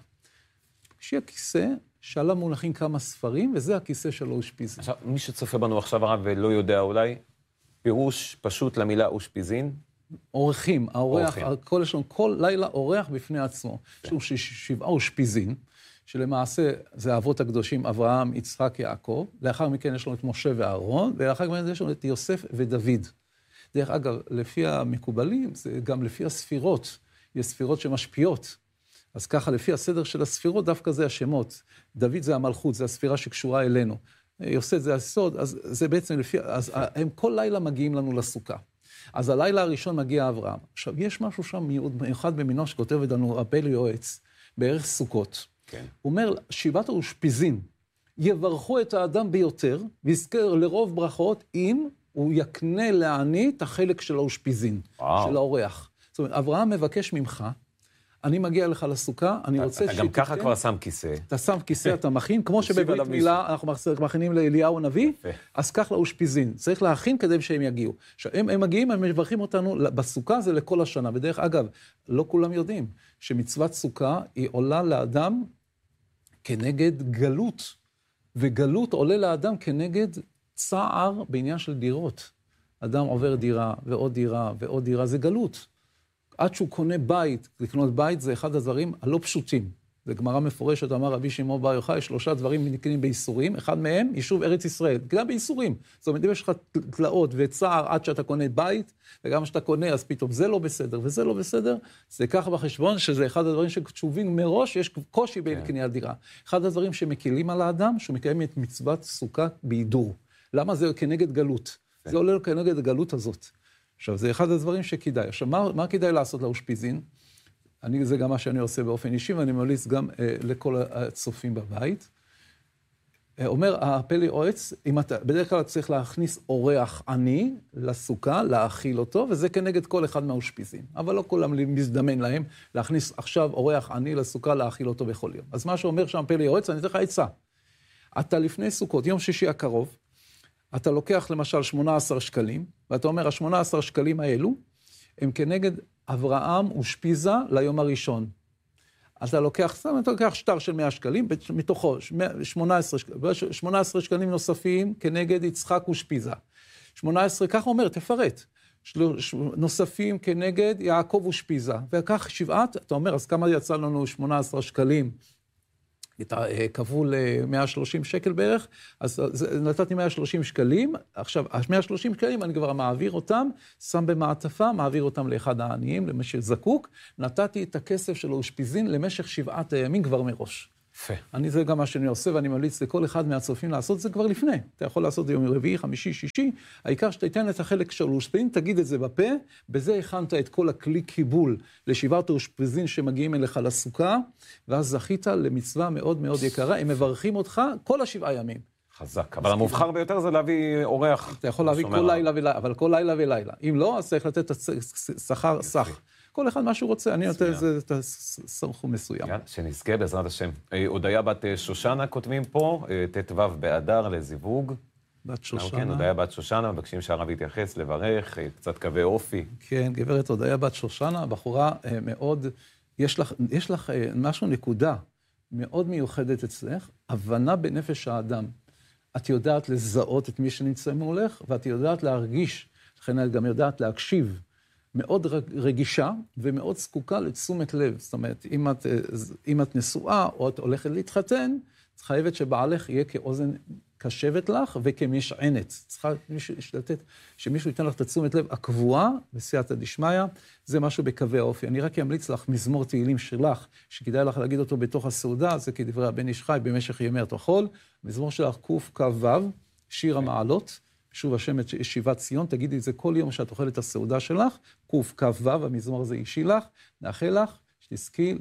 שיהיה כיסא, שעליו מונחים כמה ספרים, וזה הכיסא של האושפיזין. עכשיו, מי שצופה בנו עכשיו הרב ולא יודע אולי, פירוש פשוט למילה אושפיזין? אורחים, האורח, כל לילה אורח בפני עצמו. יש לנו 7 אושפיזין, שלמעשה זה האבות הקדושים, אברהם, יצחק, יעקב, לאחר מכן יש לנו את משה ואהרון, ולאחר מכן יש לנו את יוסף ודוד. דרך אגב, לפי המקובלים, זה גם לפי הספירות, יש ספירות שמשפיעות. אז ככה, לפי הסדר של הספירות, דווקא זה השמות. דוד זה המלכות, זה הספירה שקשורה אלינו. יוסף זה הסוד, אז זה בעצם לפי, אז הם כל לילה מגיעים לנו לסוכה. אז הלילה הראשון מגיע אברהם. עכשיו, יש משהו שם מיוחד במינו שכותב לנו הפלא יועץ, בערך סוכות. כן. הוא אומר, 7 האושפיזין יברכו את האדם ביותר, ויזכר לרוב ברכות, אם הוא יקנה לעני את החלק של האושפיזין, של האורח. זאת אומרת, אברהם מבקש ממך, אני מגיע לך לסוכה, אני רוצה שתתקן. אתה גם ככה כבר שם כיסא. אתה שם כיסא, אתה מכין, כמו שבברית מילה אנחנו מכינים לאליהו הנביא, אז כך לאושפיזין. צריך להכין כדי שהם יגיעו. הם מגיעים, הם מברכים אותנו בסוכה, זה לכל השנה. בדרך אגב, לא כולם יודעים שמצוות סוכה היא עולה לאדם כנגד גלות, וגלות עולה לאדם כנגד צער בעניין של דירות. אדם עובר דירה ועוד דירה ועוד דירה, זה גלות. עד שהוא קונה בית, לקנות בית זה אחד הדברים הלא פשוטים. זה גמרא מפורשת, אמר רבי שמעון בר יוחאי, 3 דברים נקנים באיסורים, אחד מהם יישוב ארץ ישראל, גם באיסורים. זאת אומרת, אם יש לך תלאות וצער עד שאתה קונה בית, וגם כשאתה קונה, אז פתאום זה לא בסדר וזה לא בסדר, זה ככה בחשבון שזה אחד הדברים שקשובים מראש, יש קושי בקניית דירה. אחד הדברים שמקילים על האדם, שהוא מקיים את מצוות סוכה בהידור. למה זה כנגד גלות? זה עולה כנגד הגלות הזאת. עכשיו, זה אחד הדברים שכדאי. עכשיו, מה כדאי לעשות לאושפיזין? זה גם מה שאני עושה באופן אישי, ואני ממליץ גם לכל הצופים בבית. אומר הפלא יועץ, בדרך כלל צריך להכניס אורח עני לסוכה, להאכיל אותו, וזה כנגד כל אחד מהאושפיזין. אבל לא כולם מזדמן להם להכניס עכשיו אורח עני לסוכה, להאכיל אותו בכל יום. אז מה שאומר שם פלא יועץ, אני אתן לך עצה. אתה לפני סוכות, יום שישי הקרוב, אתה לוקח למשל 18 שקלים, ואתה אומר, ה-18 שקלים האלו, הם כנגד אברהם אושפיזה ליום הראשון. אתה לוקח שטר של 100 שקלים, מתוכו 18 שקלים נוספים כנגד יצחק אושפיזה. 18, כך אומר, תפרט. נוספים כנגד יעקב ושפיזה. וכך 7, אתה אומר, אז כמה יצא לנו 18 שקלים? כפול 130 שקל בערך, אז נתתי 130 שקלים, עכשיו, 130 שקלים אני כבר מעביר אותם, שם במעטפה, מעביר אותם לאחד העניים, למי שזקוק, נתתי את הכסף של האושפיזין למשך 7 ימים כבר מראש. יפה. זה גם מה שאני עושה, ואני ממליץ לכל אחד מהצופים לעשות את זה כבר לפני. אתה יכול לעשות את זה יום רביעי, חמישי, שישי, העיקר שתיתן את החלק של האושפיזין, תגיד את זה בפה, בזה הכנת את כל הכלי קיבול לשבעת האושפיזין שמגיעים אליך לסוכה, ואז זכית למצווה מאוד מאוד יקרה, הם מברכים אותך כל 7 ימים. חזק, אבל המובחר ביותר זה להביא אורח. אתה יכול להביא כל לילה ולילה, אבל כל לילה ולילה. אם לא, אז צריך לתת את השכר סך. כל אחד מה שהוא רוצה, אני נותן את הסמכות מסוים. שנזכה בעזרת השם. הודיה בת שושנה כותבים פה, ט"ו באדר לזיווג. בת שושנה. כן, הודיה בת שושנה, מבקשים שהרב יתייחס, לברך, קצת קווי אופי. כן, גברת הודיה בת שושנה, בחורה מאוד, יש לך משהו נקודה מאוד מיוחדת אצלך, הבנה בנפש האדם. את יודעת לזהות את מי שנמצא מולך, ואת יודעת להרגיש, לכן את גם יודעת להקשיב. מאוד רגישה ומאוד זקוקה לתשומת לב. זאת אומרת, אם את נשואה או את הולכת להתחתן, את חייבת שבעלך יהיה כאוזן קשבת לך וכמשענת. צריכה שמישהו ייתן לך את התשומת לב הקבועה בסייעתא דשמיא, זה משהו בקווי האופי. אני רק אמליץ לך מזמור תהילים שלך, שכדאי לך להגיד אותו בתוך הסעודה, זה כדברי הבן איש חי במשך ימי התחול. מזמור שלך קכ"ו, שיר המעלות. שוב השם את שיבת ציון, תגידי את זה כל יום שאת אוכלת את הסעודה שלך, קכ"ו, המזמור הזה אישי לך, נאחל לך, שתזכי,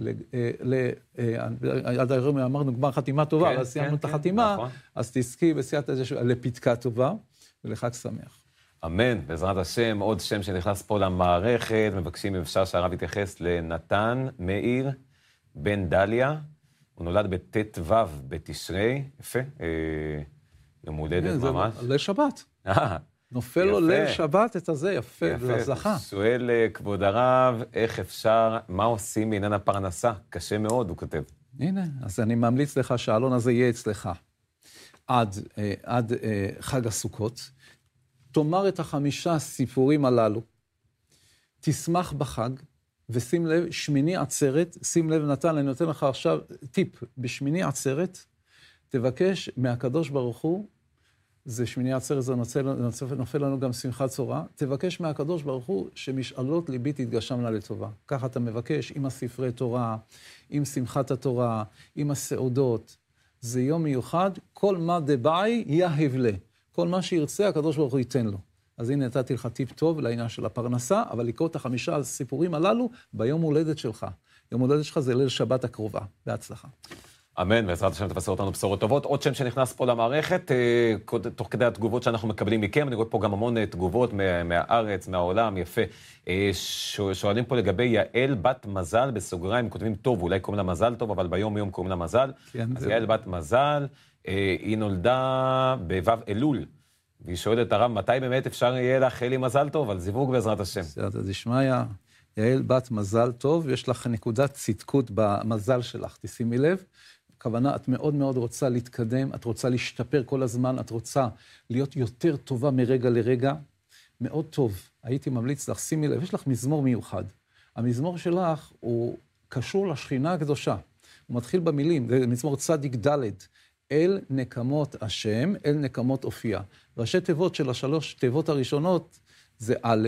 עד היום אמרנו גמר חתימה טובה, אז סיימנו את החתימה, אז תזכי בסייעתא דשמיא לפתקה טובה, ולחג שמח. אמן, בעזרת השם, עוד שם שנכנס פה למערכת, מבקשים אם אפשר שהרב יתייחס לנתן מאיר בן דליה, הוא נולד בט"ו בתשרי, יפה, יום הולדת ממש. ליל שבת. נופל לו ליל שבת את הזה, יפה, לזכה. שואל כבוד הרב, איך אפשר, מה עושים בעניין הפרנסה? קשה מאוד, הוא כותב. הנה, אז אני ממליץ לך שהאלון הזה יהיה אצלך עד חג הסוכות. תאמר את 5 סיפורים הללו, תשמח בחג, ושים לב, שמיני עצרת, שים לב נתן, אני נותן לך עכשיו טיפ, בשמיני עצרת, תבקש מהקדוש ברוך הוא, זה שמיני עצרת, זה נופל לנו גם שמחת צורה, תבקש מהקדוש ברוך הוא שמשאלות ליבי תתגשמנה לטובה. ככה אתה מבקש עם הספרי תורה, עם שמחת התורה, עם הסעודות. זה יום מיוחד, כל מה דבעי יהב לה. כל מה שירצה הקדוש ברוך הוא ייתן לו. אז הנה נתתי לך טיפ טוב לעניין של הפרנסה, אבל לקרוא את 5 הסיפורים הללו ביום הולדת שלך. יום הולדת שלך זה ליל שבת הקרובה. בהצלחה. אמן, בעזרת השם תבשר אותנו בשורות טובות. עוד שם שנכנס פה למערכת, תוך כדי התגובות שאנחנו מקבלים מכם, אני רואה פה גם המון תגובות מהארץ, מהעולם, יפה. שואלים פה לגבי יעל בת מזל, בסוגריים, כותבים טוב, אולי קוראים לה מזל טוב, אבל ביום יום קוראים לה מזל. אז יעל בת מזל, היא נולדה בו' אלול, והיא שואלת את הרב, מתי באמת אפשר יהיה לאחל לי מזל טוב, על זיווג בעזרת השם. סייעתא דשמיא, יעל בת מזל טוב, יש לך נקודת צדקות במזל שלך, תשימי לב. הכוונה, את מאוד מאוד רוצה להתקדם, את רוצה להשתפר כל הזמן, את רוצה להיות יותר טובה מרגע לרגע. מאוד טוב, הייתי ממליץ לך, שימי לב, יש לך מזמור מיוחד. המזמור שלך הוא קשור לשכינה הקדושה. הוא מתחיל במילים, זה מזמור צדיק ד', אל נקמות השם, אל נקמות אופייה. ראשי תיבות של 3 תיבות הראשונות זה א'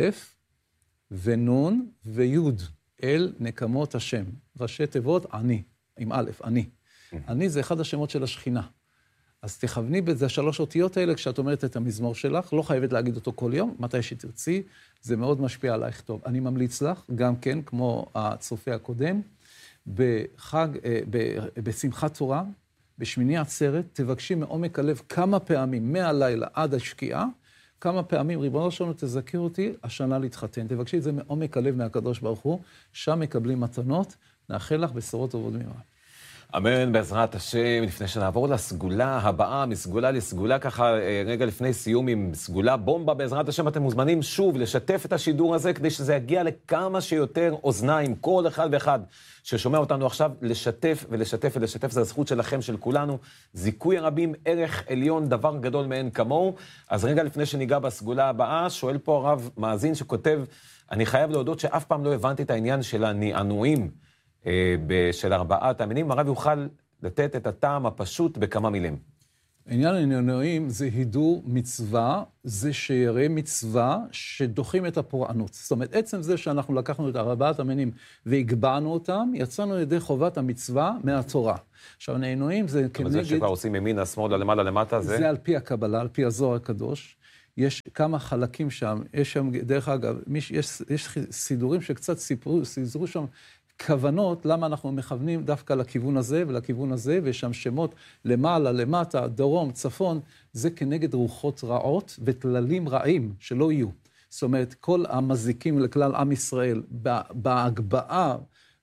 ונון ויוד, אל נקמות השם. ראשי תיבות אני, עם א', אני. אני זה אחד השמות של השכינה. אז תכווני בזה 3 אותיות האלה כשאת אומרת את המזמור שלך, לא חייבת להגיד אותו כל יום, מתי שתרצי, זה מאוד משפיע עלייך טוב. אני ממליץ לך, גם כן, כמו הצופה הקודם, בחג, בשמחת תורה, בשמיני עצרת, תבקשי מעומק הלב כמה פעמים, מהלילה עד השקיעה, כמה פעמים, ריבונו שלנו, תזכיר אותי, השנה להתחתן. תבקשי את זה מעומק הלב מהקדוש ברוך הוא, שם מקבלים מתנות, נאחל לך בשורות טובות במהרה. אמן, בעזרת השם. לפני שנעבור לסגולה הבאה, מסגולה לסגולה, ככה רגע לפני סיום עם סגולה בומבה, בעזרת השם אתם מוזמנים שוב לשתף את השידור הזה, כדי שזה יגיע לכמה שיותר אוזניים, כל אחד ואחד ששומע אותנו עכשיו, לשתף ולשתף ולשתף, זה הזכות שלכם, של כולנו. זיכוי הרבים, ערך עליון, דבר גדול מאין כמוהו. אז רגע לפני שניגע בסגולה הבאה, שואל פה הרב מאזין שכותב, אני חייב להודות שאף פעם לא הבנתי את העניין של הנענועים של ארבעת המינים. הרב יוכל לתת את הטעם הפשוט בכמה מילים. עניין הנענועים זה הידור מצווה, זה שירי מצווה שדוחים את הפורענות. זאת אומרת, עצם זה שאנחנו לקחנו את ארבעת המינים והגבענו אותם, יצאנו ידי חובת המצווה מהתורה. עכשיו, נענועים זה כנגד... זה שכבר עושים ימינה, שמאלה, למעלה, למטה, זה... זה על פי הקבלה, על פי הזוהר הקדוש. יש כמה חלקים שם, יש שם, דרך אגב, יש סידורים שקצת סידרו שם כוונות, למה אנחנו מכוונים דווקא לכיוון הזה ולכיוון הזה, ויש שם שמות למעלה, למטה, דרום, צפון, זה כנגד רוחות רעות וטללים רעים שלא יהיו. זאת אומרת, כל המזיקים לכלל עם ישראל, בהגבהה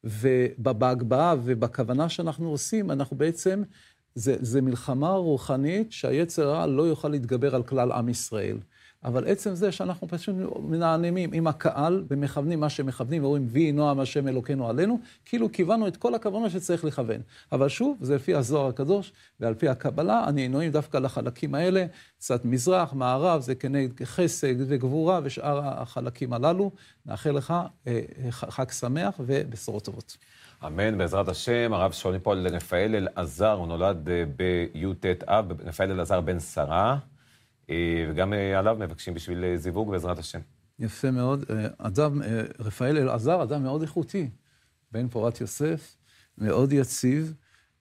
ובכוונה שאנחנו עושים, אנחנו בעצם, זה מלחמה רוחנית שהיצר הרע לא יוכל להתגבר על כלל עם ישראל. אבל עצם זה שאנחנו פשוט מנענמים עם הקהל ומכוונים מה שמכוונים, ואומרים וי נועם השם אלוקינו עלינו, כאילו כיוונו את כל הכוונה שצריך לכוון. אבל שוב, זה לפי הזוהר הקדוש ועל פי הקבלה, הנענועים דווקא לחלקים האלה, קצת מזרח, מערב, זה כנגד חסד וגבורה ושאר החלקים הללו. נאחל לך חג שמח ובשורות טובות. אמן, בעזרת השם. הרב שואלים פה על רפאל אלעזר, הוא נולד בי"ט אב, רפאל אלעזר בן שרה. וגם עליו מבקשים בשביל זיווג בעזרת השם. יפה מאוד. אדם, רפאל אלעזר, אדם מאוד איכותי. בן פורת יוסף, מאוד יציב,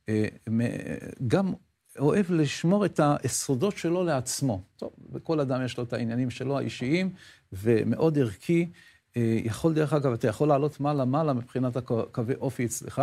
גם אוהב לשמור את היסודות שלו לעצמו. טוב, וכל אדם יש לו את העניינים שלו האישיים, ומאוד ערכי. יכול דרך אגב, אתה יכול לעלות מעלה מבחינת הקווי אופי אצלך.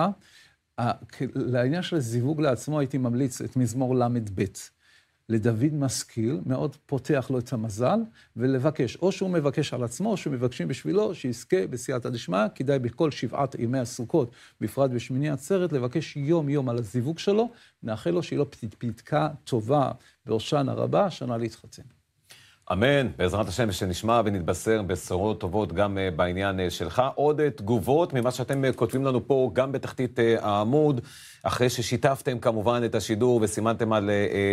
לעניין של זיווג לעצמו הייתי ממליץ את מזמור למד ב'. לדוד משכיל, מאוד פותח לו את המזל, ולבקש, או שהוא מבקש על עצמו, או שמבקשים בשבילו, שיזכה בסייעתא דשמיא, כדאי בכל 7 ימי הסוכות, בפרט בשמיני עצרת, לבקש יום על הזיווג שלו, נאחל לו שיהיה לו פתקה טובה בהושענא רבה, שנה להתחתן. אמן, בעזרת השם, שנשמע ונתבשר בשורות טובות גם בעניין שלך. עוד תגובות ממה שאתם כותבים לנו פה, גם בתחתית העמוד, אחרי ששיתפתם כמובן את השידור וסימנתם על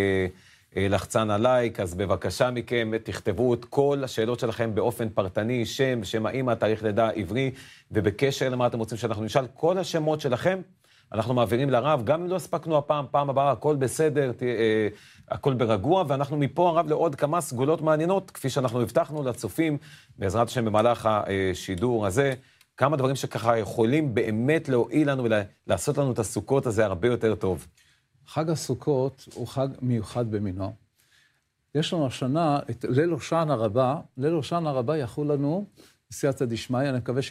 לחצן הלייק, אז בבקשה מכם, תכתבו את כל השאלות שלכם באופן פרטני, שם האמא, תאריך לידה עברי, ובקשר למה אתם רוצים שאנחנו נשאל, כל השמות שלכם, אנחנו מעבירים לרב, גם אם לא הספקנו פעם הבאה, הכל בסדר, הכל ברגוע, ואנחנו מפה הרב לעוד כמה סגולות מעניינות, כפי שאנחנו הבטחנו לצופים, בעזרת השם במהלך השידור הזה, כמה דברים שככה יכולים באמת להועיל לנו ולעשות לנו את הסוכות הזה הרבה יותר טוב. חג הסוכות הוא חג מיוחד במינו. יש לנו השנה את ליל הושענא רבה, ליל הושענא רבה יחול לנו בסייעתא דשמיא, אני מקווה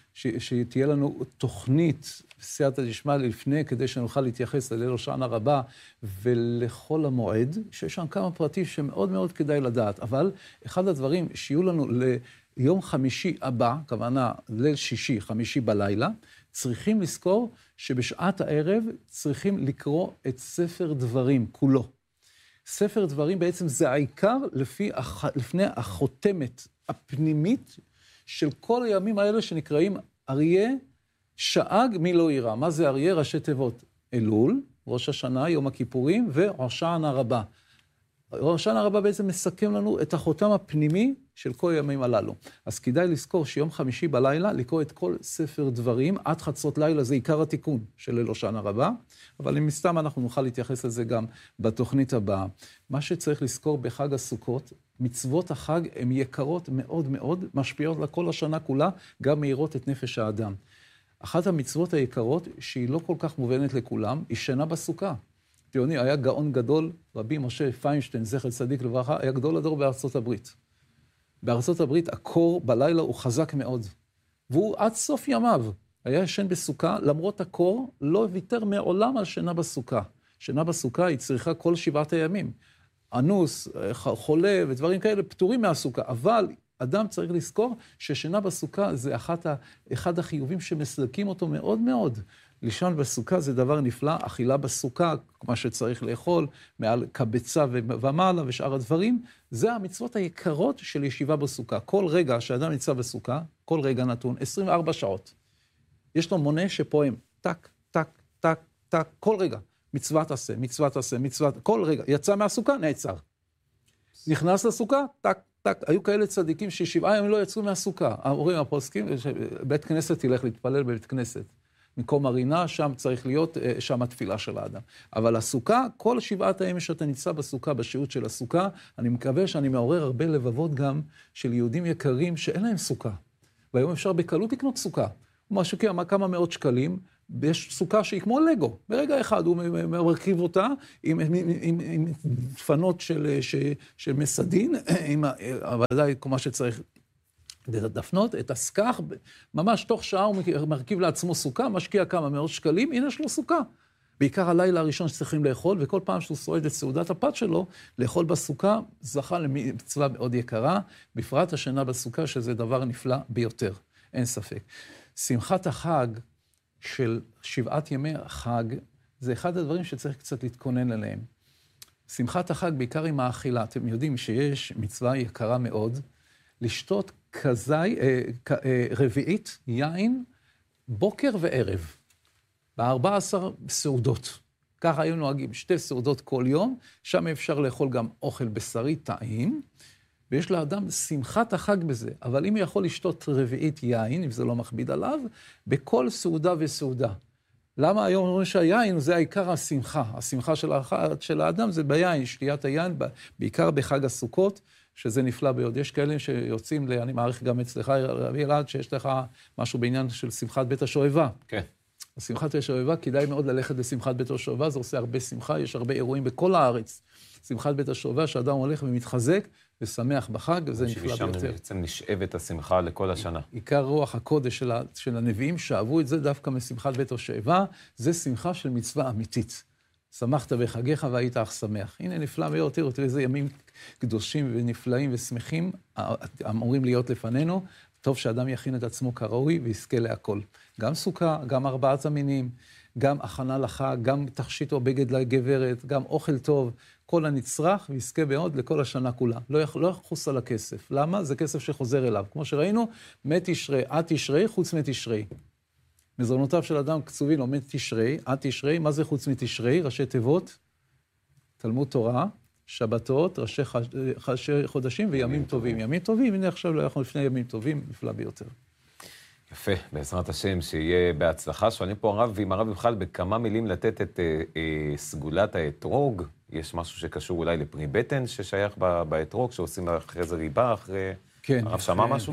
שתהיה לנו תוכנית בסייעתא דשמיא לפני, כדי שנוכל להתייחס לליל הושענא רבה ולכל המועד, שיש שם כמה פרטים שמאוד מאוד כדאי לדעת, אבל אחד הדברים שיהיו לנו ליום חמישי הבא, כוונה ליל שישי, חמישי בלילה, צריכים לזכור שבשעת הערב צריכים לקרוא את ספר דברים כולו. ספר דברים בעצם זה העיקר לפני החותמת הפנימית של כל הימים האלה שנקראים אריה, שאג, מי לא יראה. מה זה אריה? ראשי תיבות. אלול, ראש השנה, יום הכיפורים, והושענא רבה. הושענא רבה בעצם מסכם לנו את החותם הפנימי של כל הימים הללו. אז כדאי לזכור שיום חמישי בלילה, לקרוא את כל ספר דברים, עד חצות לילה, זה עיקר התיקון של ליל הושענא רבה, אבל אם מסתם אנחנו נוכל להתייחס לזה גם בתוכנית הבאה. מה שצריך לזכור בחג הסוכות, מצוות החג הן יקרות מאוד מאוד, משפיעות לכל השנה כולה, גם מאירות את נפש האדם. אחת המצוות היקרות, שהיא לא כל כך מובנת לכולם, היא שינה בסוכה. תיאוני, היה גאון גדול, רבי משה פיינשטיין, זכר צדיק לברכה, היה גדול הדור בארצות הברית. בארצות הברית הקור בלילה הוא חזק מאוד, והוא עד סוף ימיו היה ישן בסוכה, למרות הקור לא ויתר מעולם על שינה בסוכה. שינה בסוכה היא צריכה כל 7 הימים. אנוס, חולה ודברים כאלה פטורים מהסוכה, אבל אדם צריך לזכור ששינה בסוכה זה אחד החיובים שמסלקים אותו מאוד מאוד לישון בסוכה זה דבר נפלא, אכילה בסוכה, מה שצריך לאכול, מעל קבצה ומעלה ושאר הדברים, זה המצוות היקרות של ישיבה בסוכה. כל רגע שאדם נמצא בסוכה, כל רגע נתון, 24 שעות. יש לו מונה שפועם, טק, טק, טק, טק, כל רגע. מצווה תעשה, מצווה תעשה, מצווה, כל רגע. יצא מהסוכה, נעצר. נכנס לסוכה, טק, טק. היו כאלה צדיקים ש7 ימים לא יצאו מהסוכה. ההורים הפוסקים, בית כנסת תלך להתפלל בבית כנסת. מקום הרינה, שם צריך להיות, שם התפילה של האדם. אבל הסוכה, כל 7 הימים שאתה נמצא בסוכה, בשהות של הסוכה, אני מקווה שאני מעורר הרבה לבבות גם של יהודים יקרים שאין להם סוכה. והיום אפשר בקלות לקנות סוכה. משהו כמה מאות שקלים, יש סוכה שהיא כמו לגו. ברגע אחד הוא מרכיב אותה עם דפנות של מסדין, ודאי כמו שצריך דפנות, את הסכך, ממש תוך שעה הוא מרכיב לעצמו סוכה, משקיע כמה מאות שקלים, הנה יש לו סוכה. בעיקר הלילה הראשון שצריכים לאכול, וכל פעם שהוא שורד את סעודת הפת שלו, לאכול בסוכה זכה למצווה מאוד יקרה, בפרט השינה בסוכה, שזה דבר נפלא ביותר, אין ספק. שמחת החג של 7 ימי החג, זה אחד הדברים שצריך קצת להתכונן עליהם. שמחת החג בעיקר עם האכילה, אתם יודעים שיש מצווה יקרה מאוד, לשתות רביעית יין בוקר וערב, ב14 סעודות. ככה היו נוהגים 2 סעודות כל יום, שם אפשר לאכול גם אוכל בשרי טעים, ויש לאדם שמחת החג בזה, אבל אם הוא יכול לשתות רביעית יין, אם זה לא מכביד עליו, בכל סעודה וסעודה. למה היום אומרים שהיין זה העיקר השמחה? השמחה של האדם זה ביין, שתיית היין, בעיקר בחג הסוכות, שזה נפלא ביוד. יש כאלה שיוצאים, אני מעריך גם אצלך, רבי אלעד, שיש לך משהו בעניין של שמחת בית השואבה. כן. שמחת בית השואבה, כדאי מאוד ללכת לשמחת בית השואבה, זה עושה הרבה שמחה, יש הרבה אירועים בכל הארץ. שמחת בית השואבה, שאדם הולך ומתחזק ושמח בחג, וזה נפלא ביותר. שמשם בעצם נשאבת השמחה לכל השנה. עיקר רוח הקודש של הנביאים, שאהבו את זה דווקא משמחת בית השואבה, זה שמחה של מצווה אמיתית. שמחת בחגיך והיית אך שמח. הנה נפלא מאוד, תראו איזה ימים קדושים ונפלאים ושמחים אמורים להיות לפנינו. טוב שאדם יכין את עצמו כראוי ויזכה להכל. גם סוכה, גם 4 המינים, גם הכנה לחג, גם תכשיט או בגד לגברת, גם אוכל טוב, כל הנצרך ויזכה מאוד לכל השנה כולה. לא יחוס על הכסף. למה? זה כסף שחוזר אליו. כמו שראינו, מתשרי, עד תשרי, חוץ מתשרי. מזונותיו של אדם קצובים לו מתשרי, עד תשרי, מה זה חוץ מתשרי? ראשי תיבות, תלמוד תורה, שבתות, ראשי חודשים וימים טובים. ימים טובים, הנה עכשיו לא יכול לפני ימים טובים, נפלא ביותר. יפה, בעזרת השם, שיהיה בהצלחה. שואלים פה הרב, ואם הרב יוכל בכמה מילים לתת את סגולת האתרוג, יש משהו שקשור אולי לפרי בטן ששייך באתרוג, שעושים אחרי זה ריבה, אחרי... כן. הרב שמע משהו?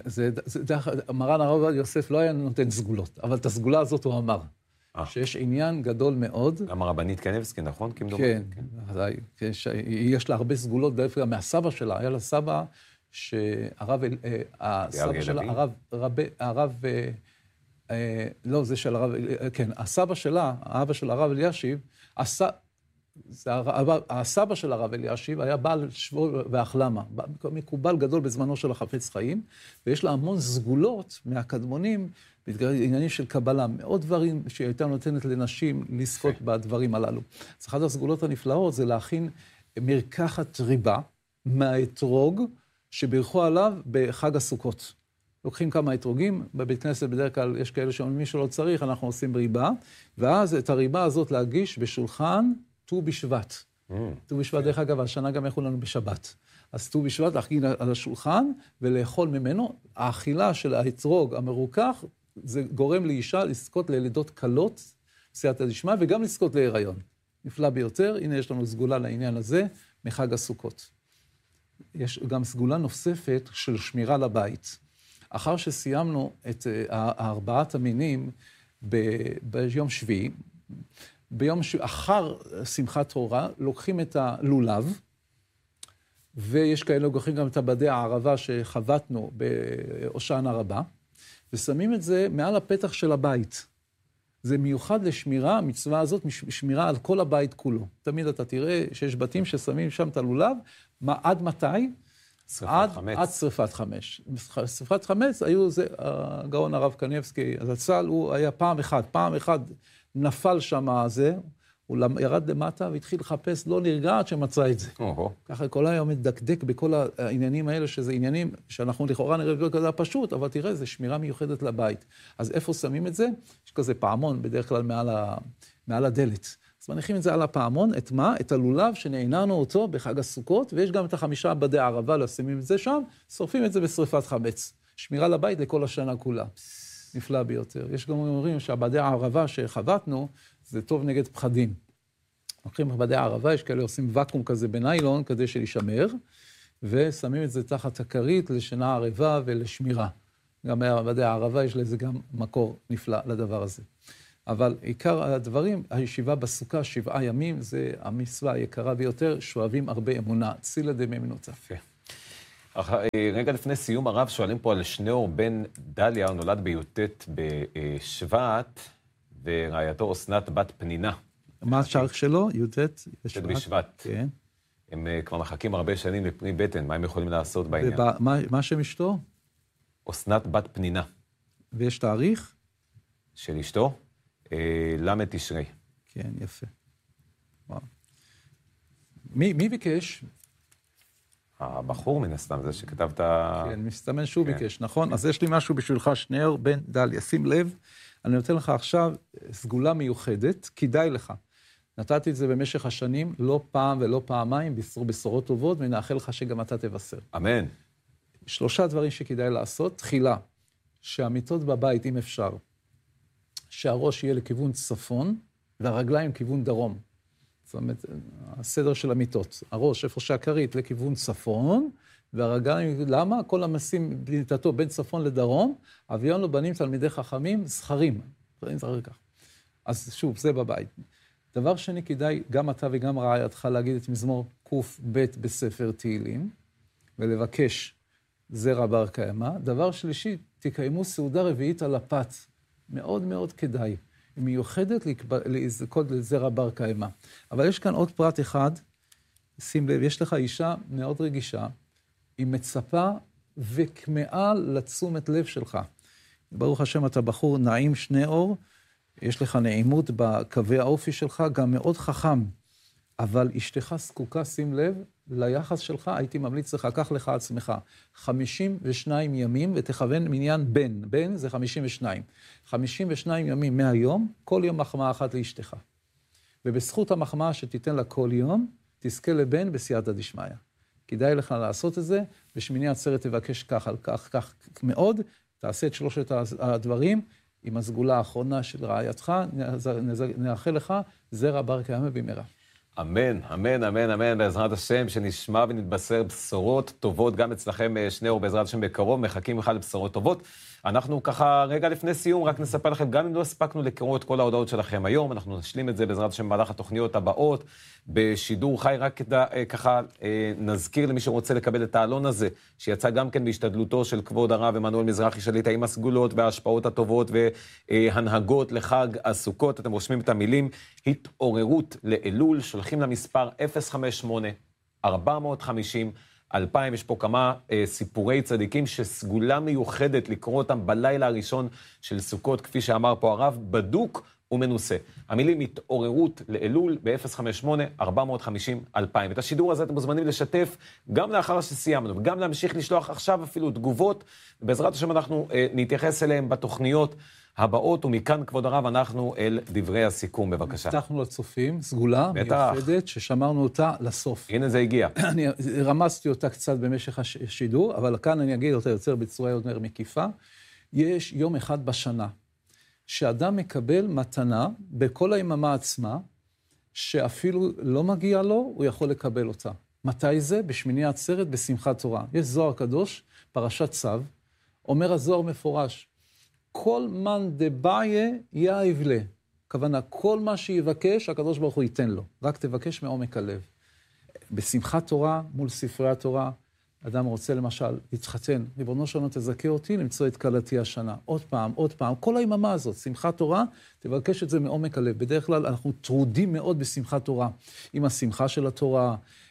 מרן הרב עובדיה יוסף לא היה נותן סגולות, אבל את הסגולה הזאת הוא אמר, שיש עניין גדול מאוד. גם הרבנית קניבסקי, נכון? כן, יש לה הרבה סגולות, דווקא מהסבא שלה, היה לה סבא שהרב, הסבא שלה, הרב, לא, זה של הרב, כן, הסבא שלה, האבא של הרב אלישיב, הסבא של הרב אלישיב היה בעל שבוע והחלמה, מקובל גדול בזמנו של החפץ חיים, ויש לה המון סגולות מהקדמונים, בעניינים של קבלה, מאוד דברים שהיא הייתה נותנת לנשים לזכות בדברים הללו. אז אחת הסגולות הנפלאות זה להכין מרקחת ריבה מהאתרוג שברכו עליו בחג הסוכות. לוקחים כמה אתרוגים, בבית כנסת בדרך כלל יש כאלה שאומרים מי שלא צריך, אנחנו עושים ריבה, ואז את הריבה הזאת להגיש בשולחן ט"ו בשבט. ט"ו בשבט, דרך אגב, השנה גם יאכלו לנו בשבת. אז ט"ו בשבט להכין על השולחן ולאכול ממנו. האכילה של האתרוג המרוכך, זה גורם לאישה לזכות ללידות קלות, סייעתא דשמיא, וגם לזכות להיריון. נפלא ביותר, הנה יש לנו סגולה לעניין הזה, מחג הסוכות. יש גם סגולה נוספת של שמירה לבית. אחר שסיימנו את 4 המינים ביום שביעי, אחר שמחת תורה, לוקחים את הלולב, ויש כאלה לוקחים גם את הבדי הערבה שחבטנו בהושענא רבה, ושמים את זה מעל הפתח של הבית. זה מיוחד לשמירה, המצווה הזאת, שמירה על כל הבית כולו. תמיד אתה תראה שיש בתים ששמים שם את הלולב, עד מתי? עד שריפת חמש. שריפת חמץ היו, זה, הגאון הרב קניבסקי, הזצ"ל, הוא היה פעם אחת נפל שם הזה, הוא ירד למטה והתחיל לחפש, לא נרגע עד שמצא את זה. ככה כל היום מדקדק בכל העניינים האלה, שזה עניינים שאנחנו לכאורה נראה כזה פשוט, אבל תראה, זה שמירה מיוחדת לבית. אז איפה שמים את זה? יש כזה פעמון בדרך כלל מעל הדלת. אז מניחים את זה על הפעמון, את מה? את הלולב שנעננו אותו בחג הסוכות, ויש גם את 5 בדי ערבה, לשימים את זה שם, שורפים את זה בשריפת חמץ. שמירה לבית לכל השנה כולה. נפלא ביותר. יש גם אומרים שהבדי הערבה שחבטנו, זה טוב נגד פחדים. לוקחים בדי הערבה, יש כאלה עושים וקום כזה בניילון, כדי שישמר, ושמים את זה תחת הכרית לשינה ערבה ולשמירה. גם בדי הערבה יש לזה גם מקור נפלא לדבר הזה. אבל עיקר הדברים, הישיבה בסוכה 7 ימים, זה המצווה היקרה ביותר, שואבים הרבה אמונה, צילה דמאמינותא. רגע לפני סיום הרב, שואלים פה על שניאור בן דליה, הוא נולד בי"ט בשבט, ורעייתו אסנת בת פנינה. מה השאריך שלו? י"ט בשבט. כן. הם כבר מחכים הרבה שנים לפני בטן, מה הם יכולים לעשות בעניין? מה שם אשתו? אסנת בת פנינה. ויש תאריך? של אשתו? למד תשרי. כן, יפה. וואו. מי ביקש? הבחור מן הסתם, זה שכתבת... כן, מסתמן שהוא ביקש, נכון? אז יש לי משהו בשבילך, שניאור בן דליה. שים לב, אני נותן לך עכשיו סגולה מיוחדת, כדאי לך. נתתי את זה במשך השנים, לא פעם ולא פעמיים, בשורות טובות, ונאחל לך שגם אתה תבשר. אמן. 3 דברים שכדאי לעשות. תחילה, שהמיטות בבית, אם אפשר, שהראש יהיה לכיוון צפון, והרגליים כיוון דרום. זאת אומרת, הסדר של המיטות. הראש, איפה שהכרית, לכיוון צפון, והרגליים, למה? כל המסים בניתתו בין צפון לדרום, אביון לבנים תלמידי חכמים, זכרים. אז שוב, זה בבית. דבר שני, כדאי, גם אתה וגם רעייתך להגיד את מזמור ק"ב בספר תהילים, ולבקש זרע בר קיימא. דבר שלישי, תקיימו סעודה רביעית על הפת. מאוד מאוד כדאי. היא מיוחדת לזכות לזרע בר קיימא. אבל יש כאן עוד פרט אחד, שים לב, יש לך אישה מאוד רגישה, היא מצפה וכמאה לתשומת לב שלך. ברוך השם, אתה בחור נעים שניאור, יש לך נעימות בקווי האופי שלך, גם מאוד חכם, אבל אשתך זקוקה, שים לב, ליחס שלך, הייתי ממליץ לך, קח לך עצמך, 52 ימים, ותכוון מניין בן, בן זה 52. 52 ימים מהיום, כל יום מחמאה אחת לאשתך. ובזכות המחמאה שתיתן לה כל יום, תזכה לבן בסייעתא דשמיא. כדאי לך לעשות את זה, בשמיני עצרת תבקש כך על כך, כך מאוד, תעשה את 3 הדברים, עם הסגולה האחרונה של רעייתך, נאחל לך זרע בר קיימא במהרה. אמן, אמן, אמן, אמן, בעזרת השם, שנשמע ונתבשר בשורות טובות, גם אצלכם שניאור בעזרת השם בקרוב, מחכים אחד לבשורות טובות. אנחנו ככה רגע לפני סיום, רק נספר לכם, גם אם לא הספקנו לקרוא את כל ההודעות שלכם היום, אנחנו נשלים את זה בעזרת השם במהלך התוכניות הבאות, בשידור חי, רק ככה נזכיר למי שרוצה לקבל את העלון הזה, שיצא גם כן בהשתדלותו של כבוד הרב עמנואל מזרחי שליט"א עם הסגולות וההשפעות הטובות והנהגות לחג הסוכות. אתם רושמים את המילים, התעוררות לאלול, שולחים למספר 058-450-2000, יש פה כמה סיפורי צדיקים שסגולה מיוחדת לקרוא אותם בלילה הראשון של סוכות, כפי שאמר פה הרב, בדוק ומנוסה. המילים התעוררות לאלול ב-058-450-2000. את השידור הזה אתם מוזמנים לשתף גם לאחר שסיימנו, וגם להמשיך לשלוח עכשיו אפילו תגובות, ובעזרת השם אנחנו נתייחס אליהם בתוכניות הבאות, ומכאן כבוד הרב אנחנו אל דברי הסיכום, בבקשה. הבטחנו לצופים, סגולה מיוחדת ששמרנו אותה לסוף. הנה זה הגיע. אני רמזתי אותה קצת במשך השידור, אבל כאן אני אגיד אותה יותר בצורה יותר מקיפה. יש יום אחד בשנה, שאדם מקבל מתנה בכל היממה עצמה, שאפילו לא מגיע לו, הוא יכול לקבל אותה. מתי זה? בשמיני עצרת, בשמחת תורה. יש זוהר קדוש, פרשת צו, אומר הזוהר מפורש, כל מן דבעיה יאיב לה. הכוונה, כל מה שיבקש, הקדוש ברוך הוא ייתן לו. רק תבקש מעומק הלב. בשמחת תורה, מול ספרי התורה, אדם רוצה למשל להתחתן, ריבונו שלנו תזכה אותי למצוא את כלתי השנה. עוד פעם, עוד פעם, כל היממה הזאת, שמחת תורה, תבקש את זה מעומק הלב. בדרך כלל אנחנו טרודים מאוד בשמחת תורה, עם השמחה של התורה,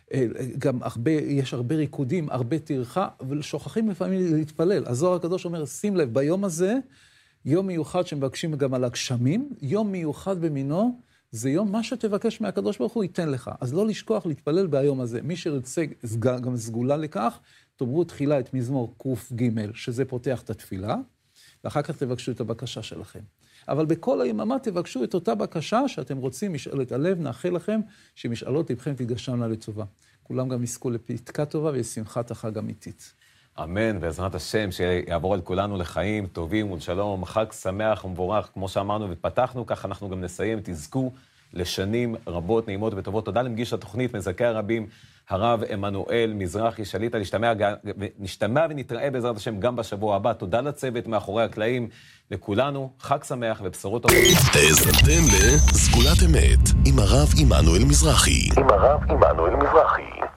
גם יש הרבה ריקודים, הרבה טרחה, ושוכחים לפעמים להתפלל. הזוהר הקדוש אומר, שים לב, ביום הזה, יום מיוחד שמבקשים גם על הגשמים, יום מיוחד במינו, זה יום מה שתבקש מהקדוש ברוך הוא ייתן לך. אז לא לשכוח להתפלל ביום הזה. מי שרצה גם סגולה לכך, תאמרו תחילה את מזמור ק"ג, שזה פותח את התפילה, ואחר כך תבקשו את הבקשה שלכם. אבל בכל היממה תבקשו את אותה בקשה שאתם רוצים, משאלת הלב, נאחל לכם שמשאלות לבכם תתגשמנה לטובה. כולם גם יזכו לפתקה טובה ושמחת החג אמיתית. אמן, בעזרת השם, שיעבור על כולנו לחיים טובים ולשלום, חג שמח ומבורך, כמו שאמרנו ופתחנו, כך אנחנו גם נסיים, תזכו לשנים רבות, נעימות וטובות. תודה למגיש התוכנית, מזכה הרבים, הרב עמנואל מזרחי, שליטה, נשתמע ונתראה בעזרת השם גם בשבוע הבא. תודה לצוות מאחורי הקלעים, לכולנו, חג שמח ובשורות טובות. האזנתם לסגולת אמת עם הרב עמנואל מזרחי.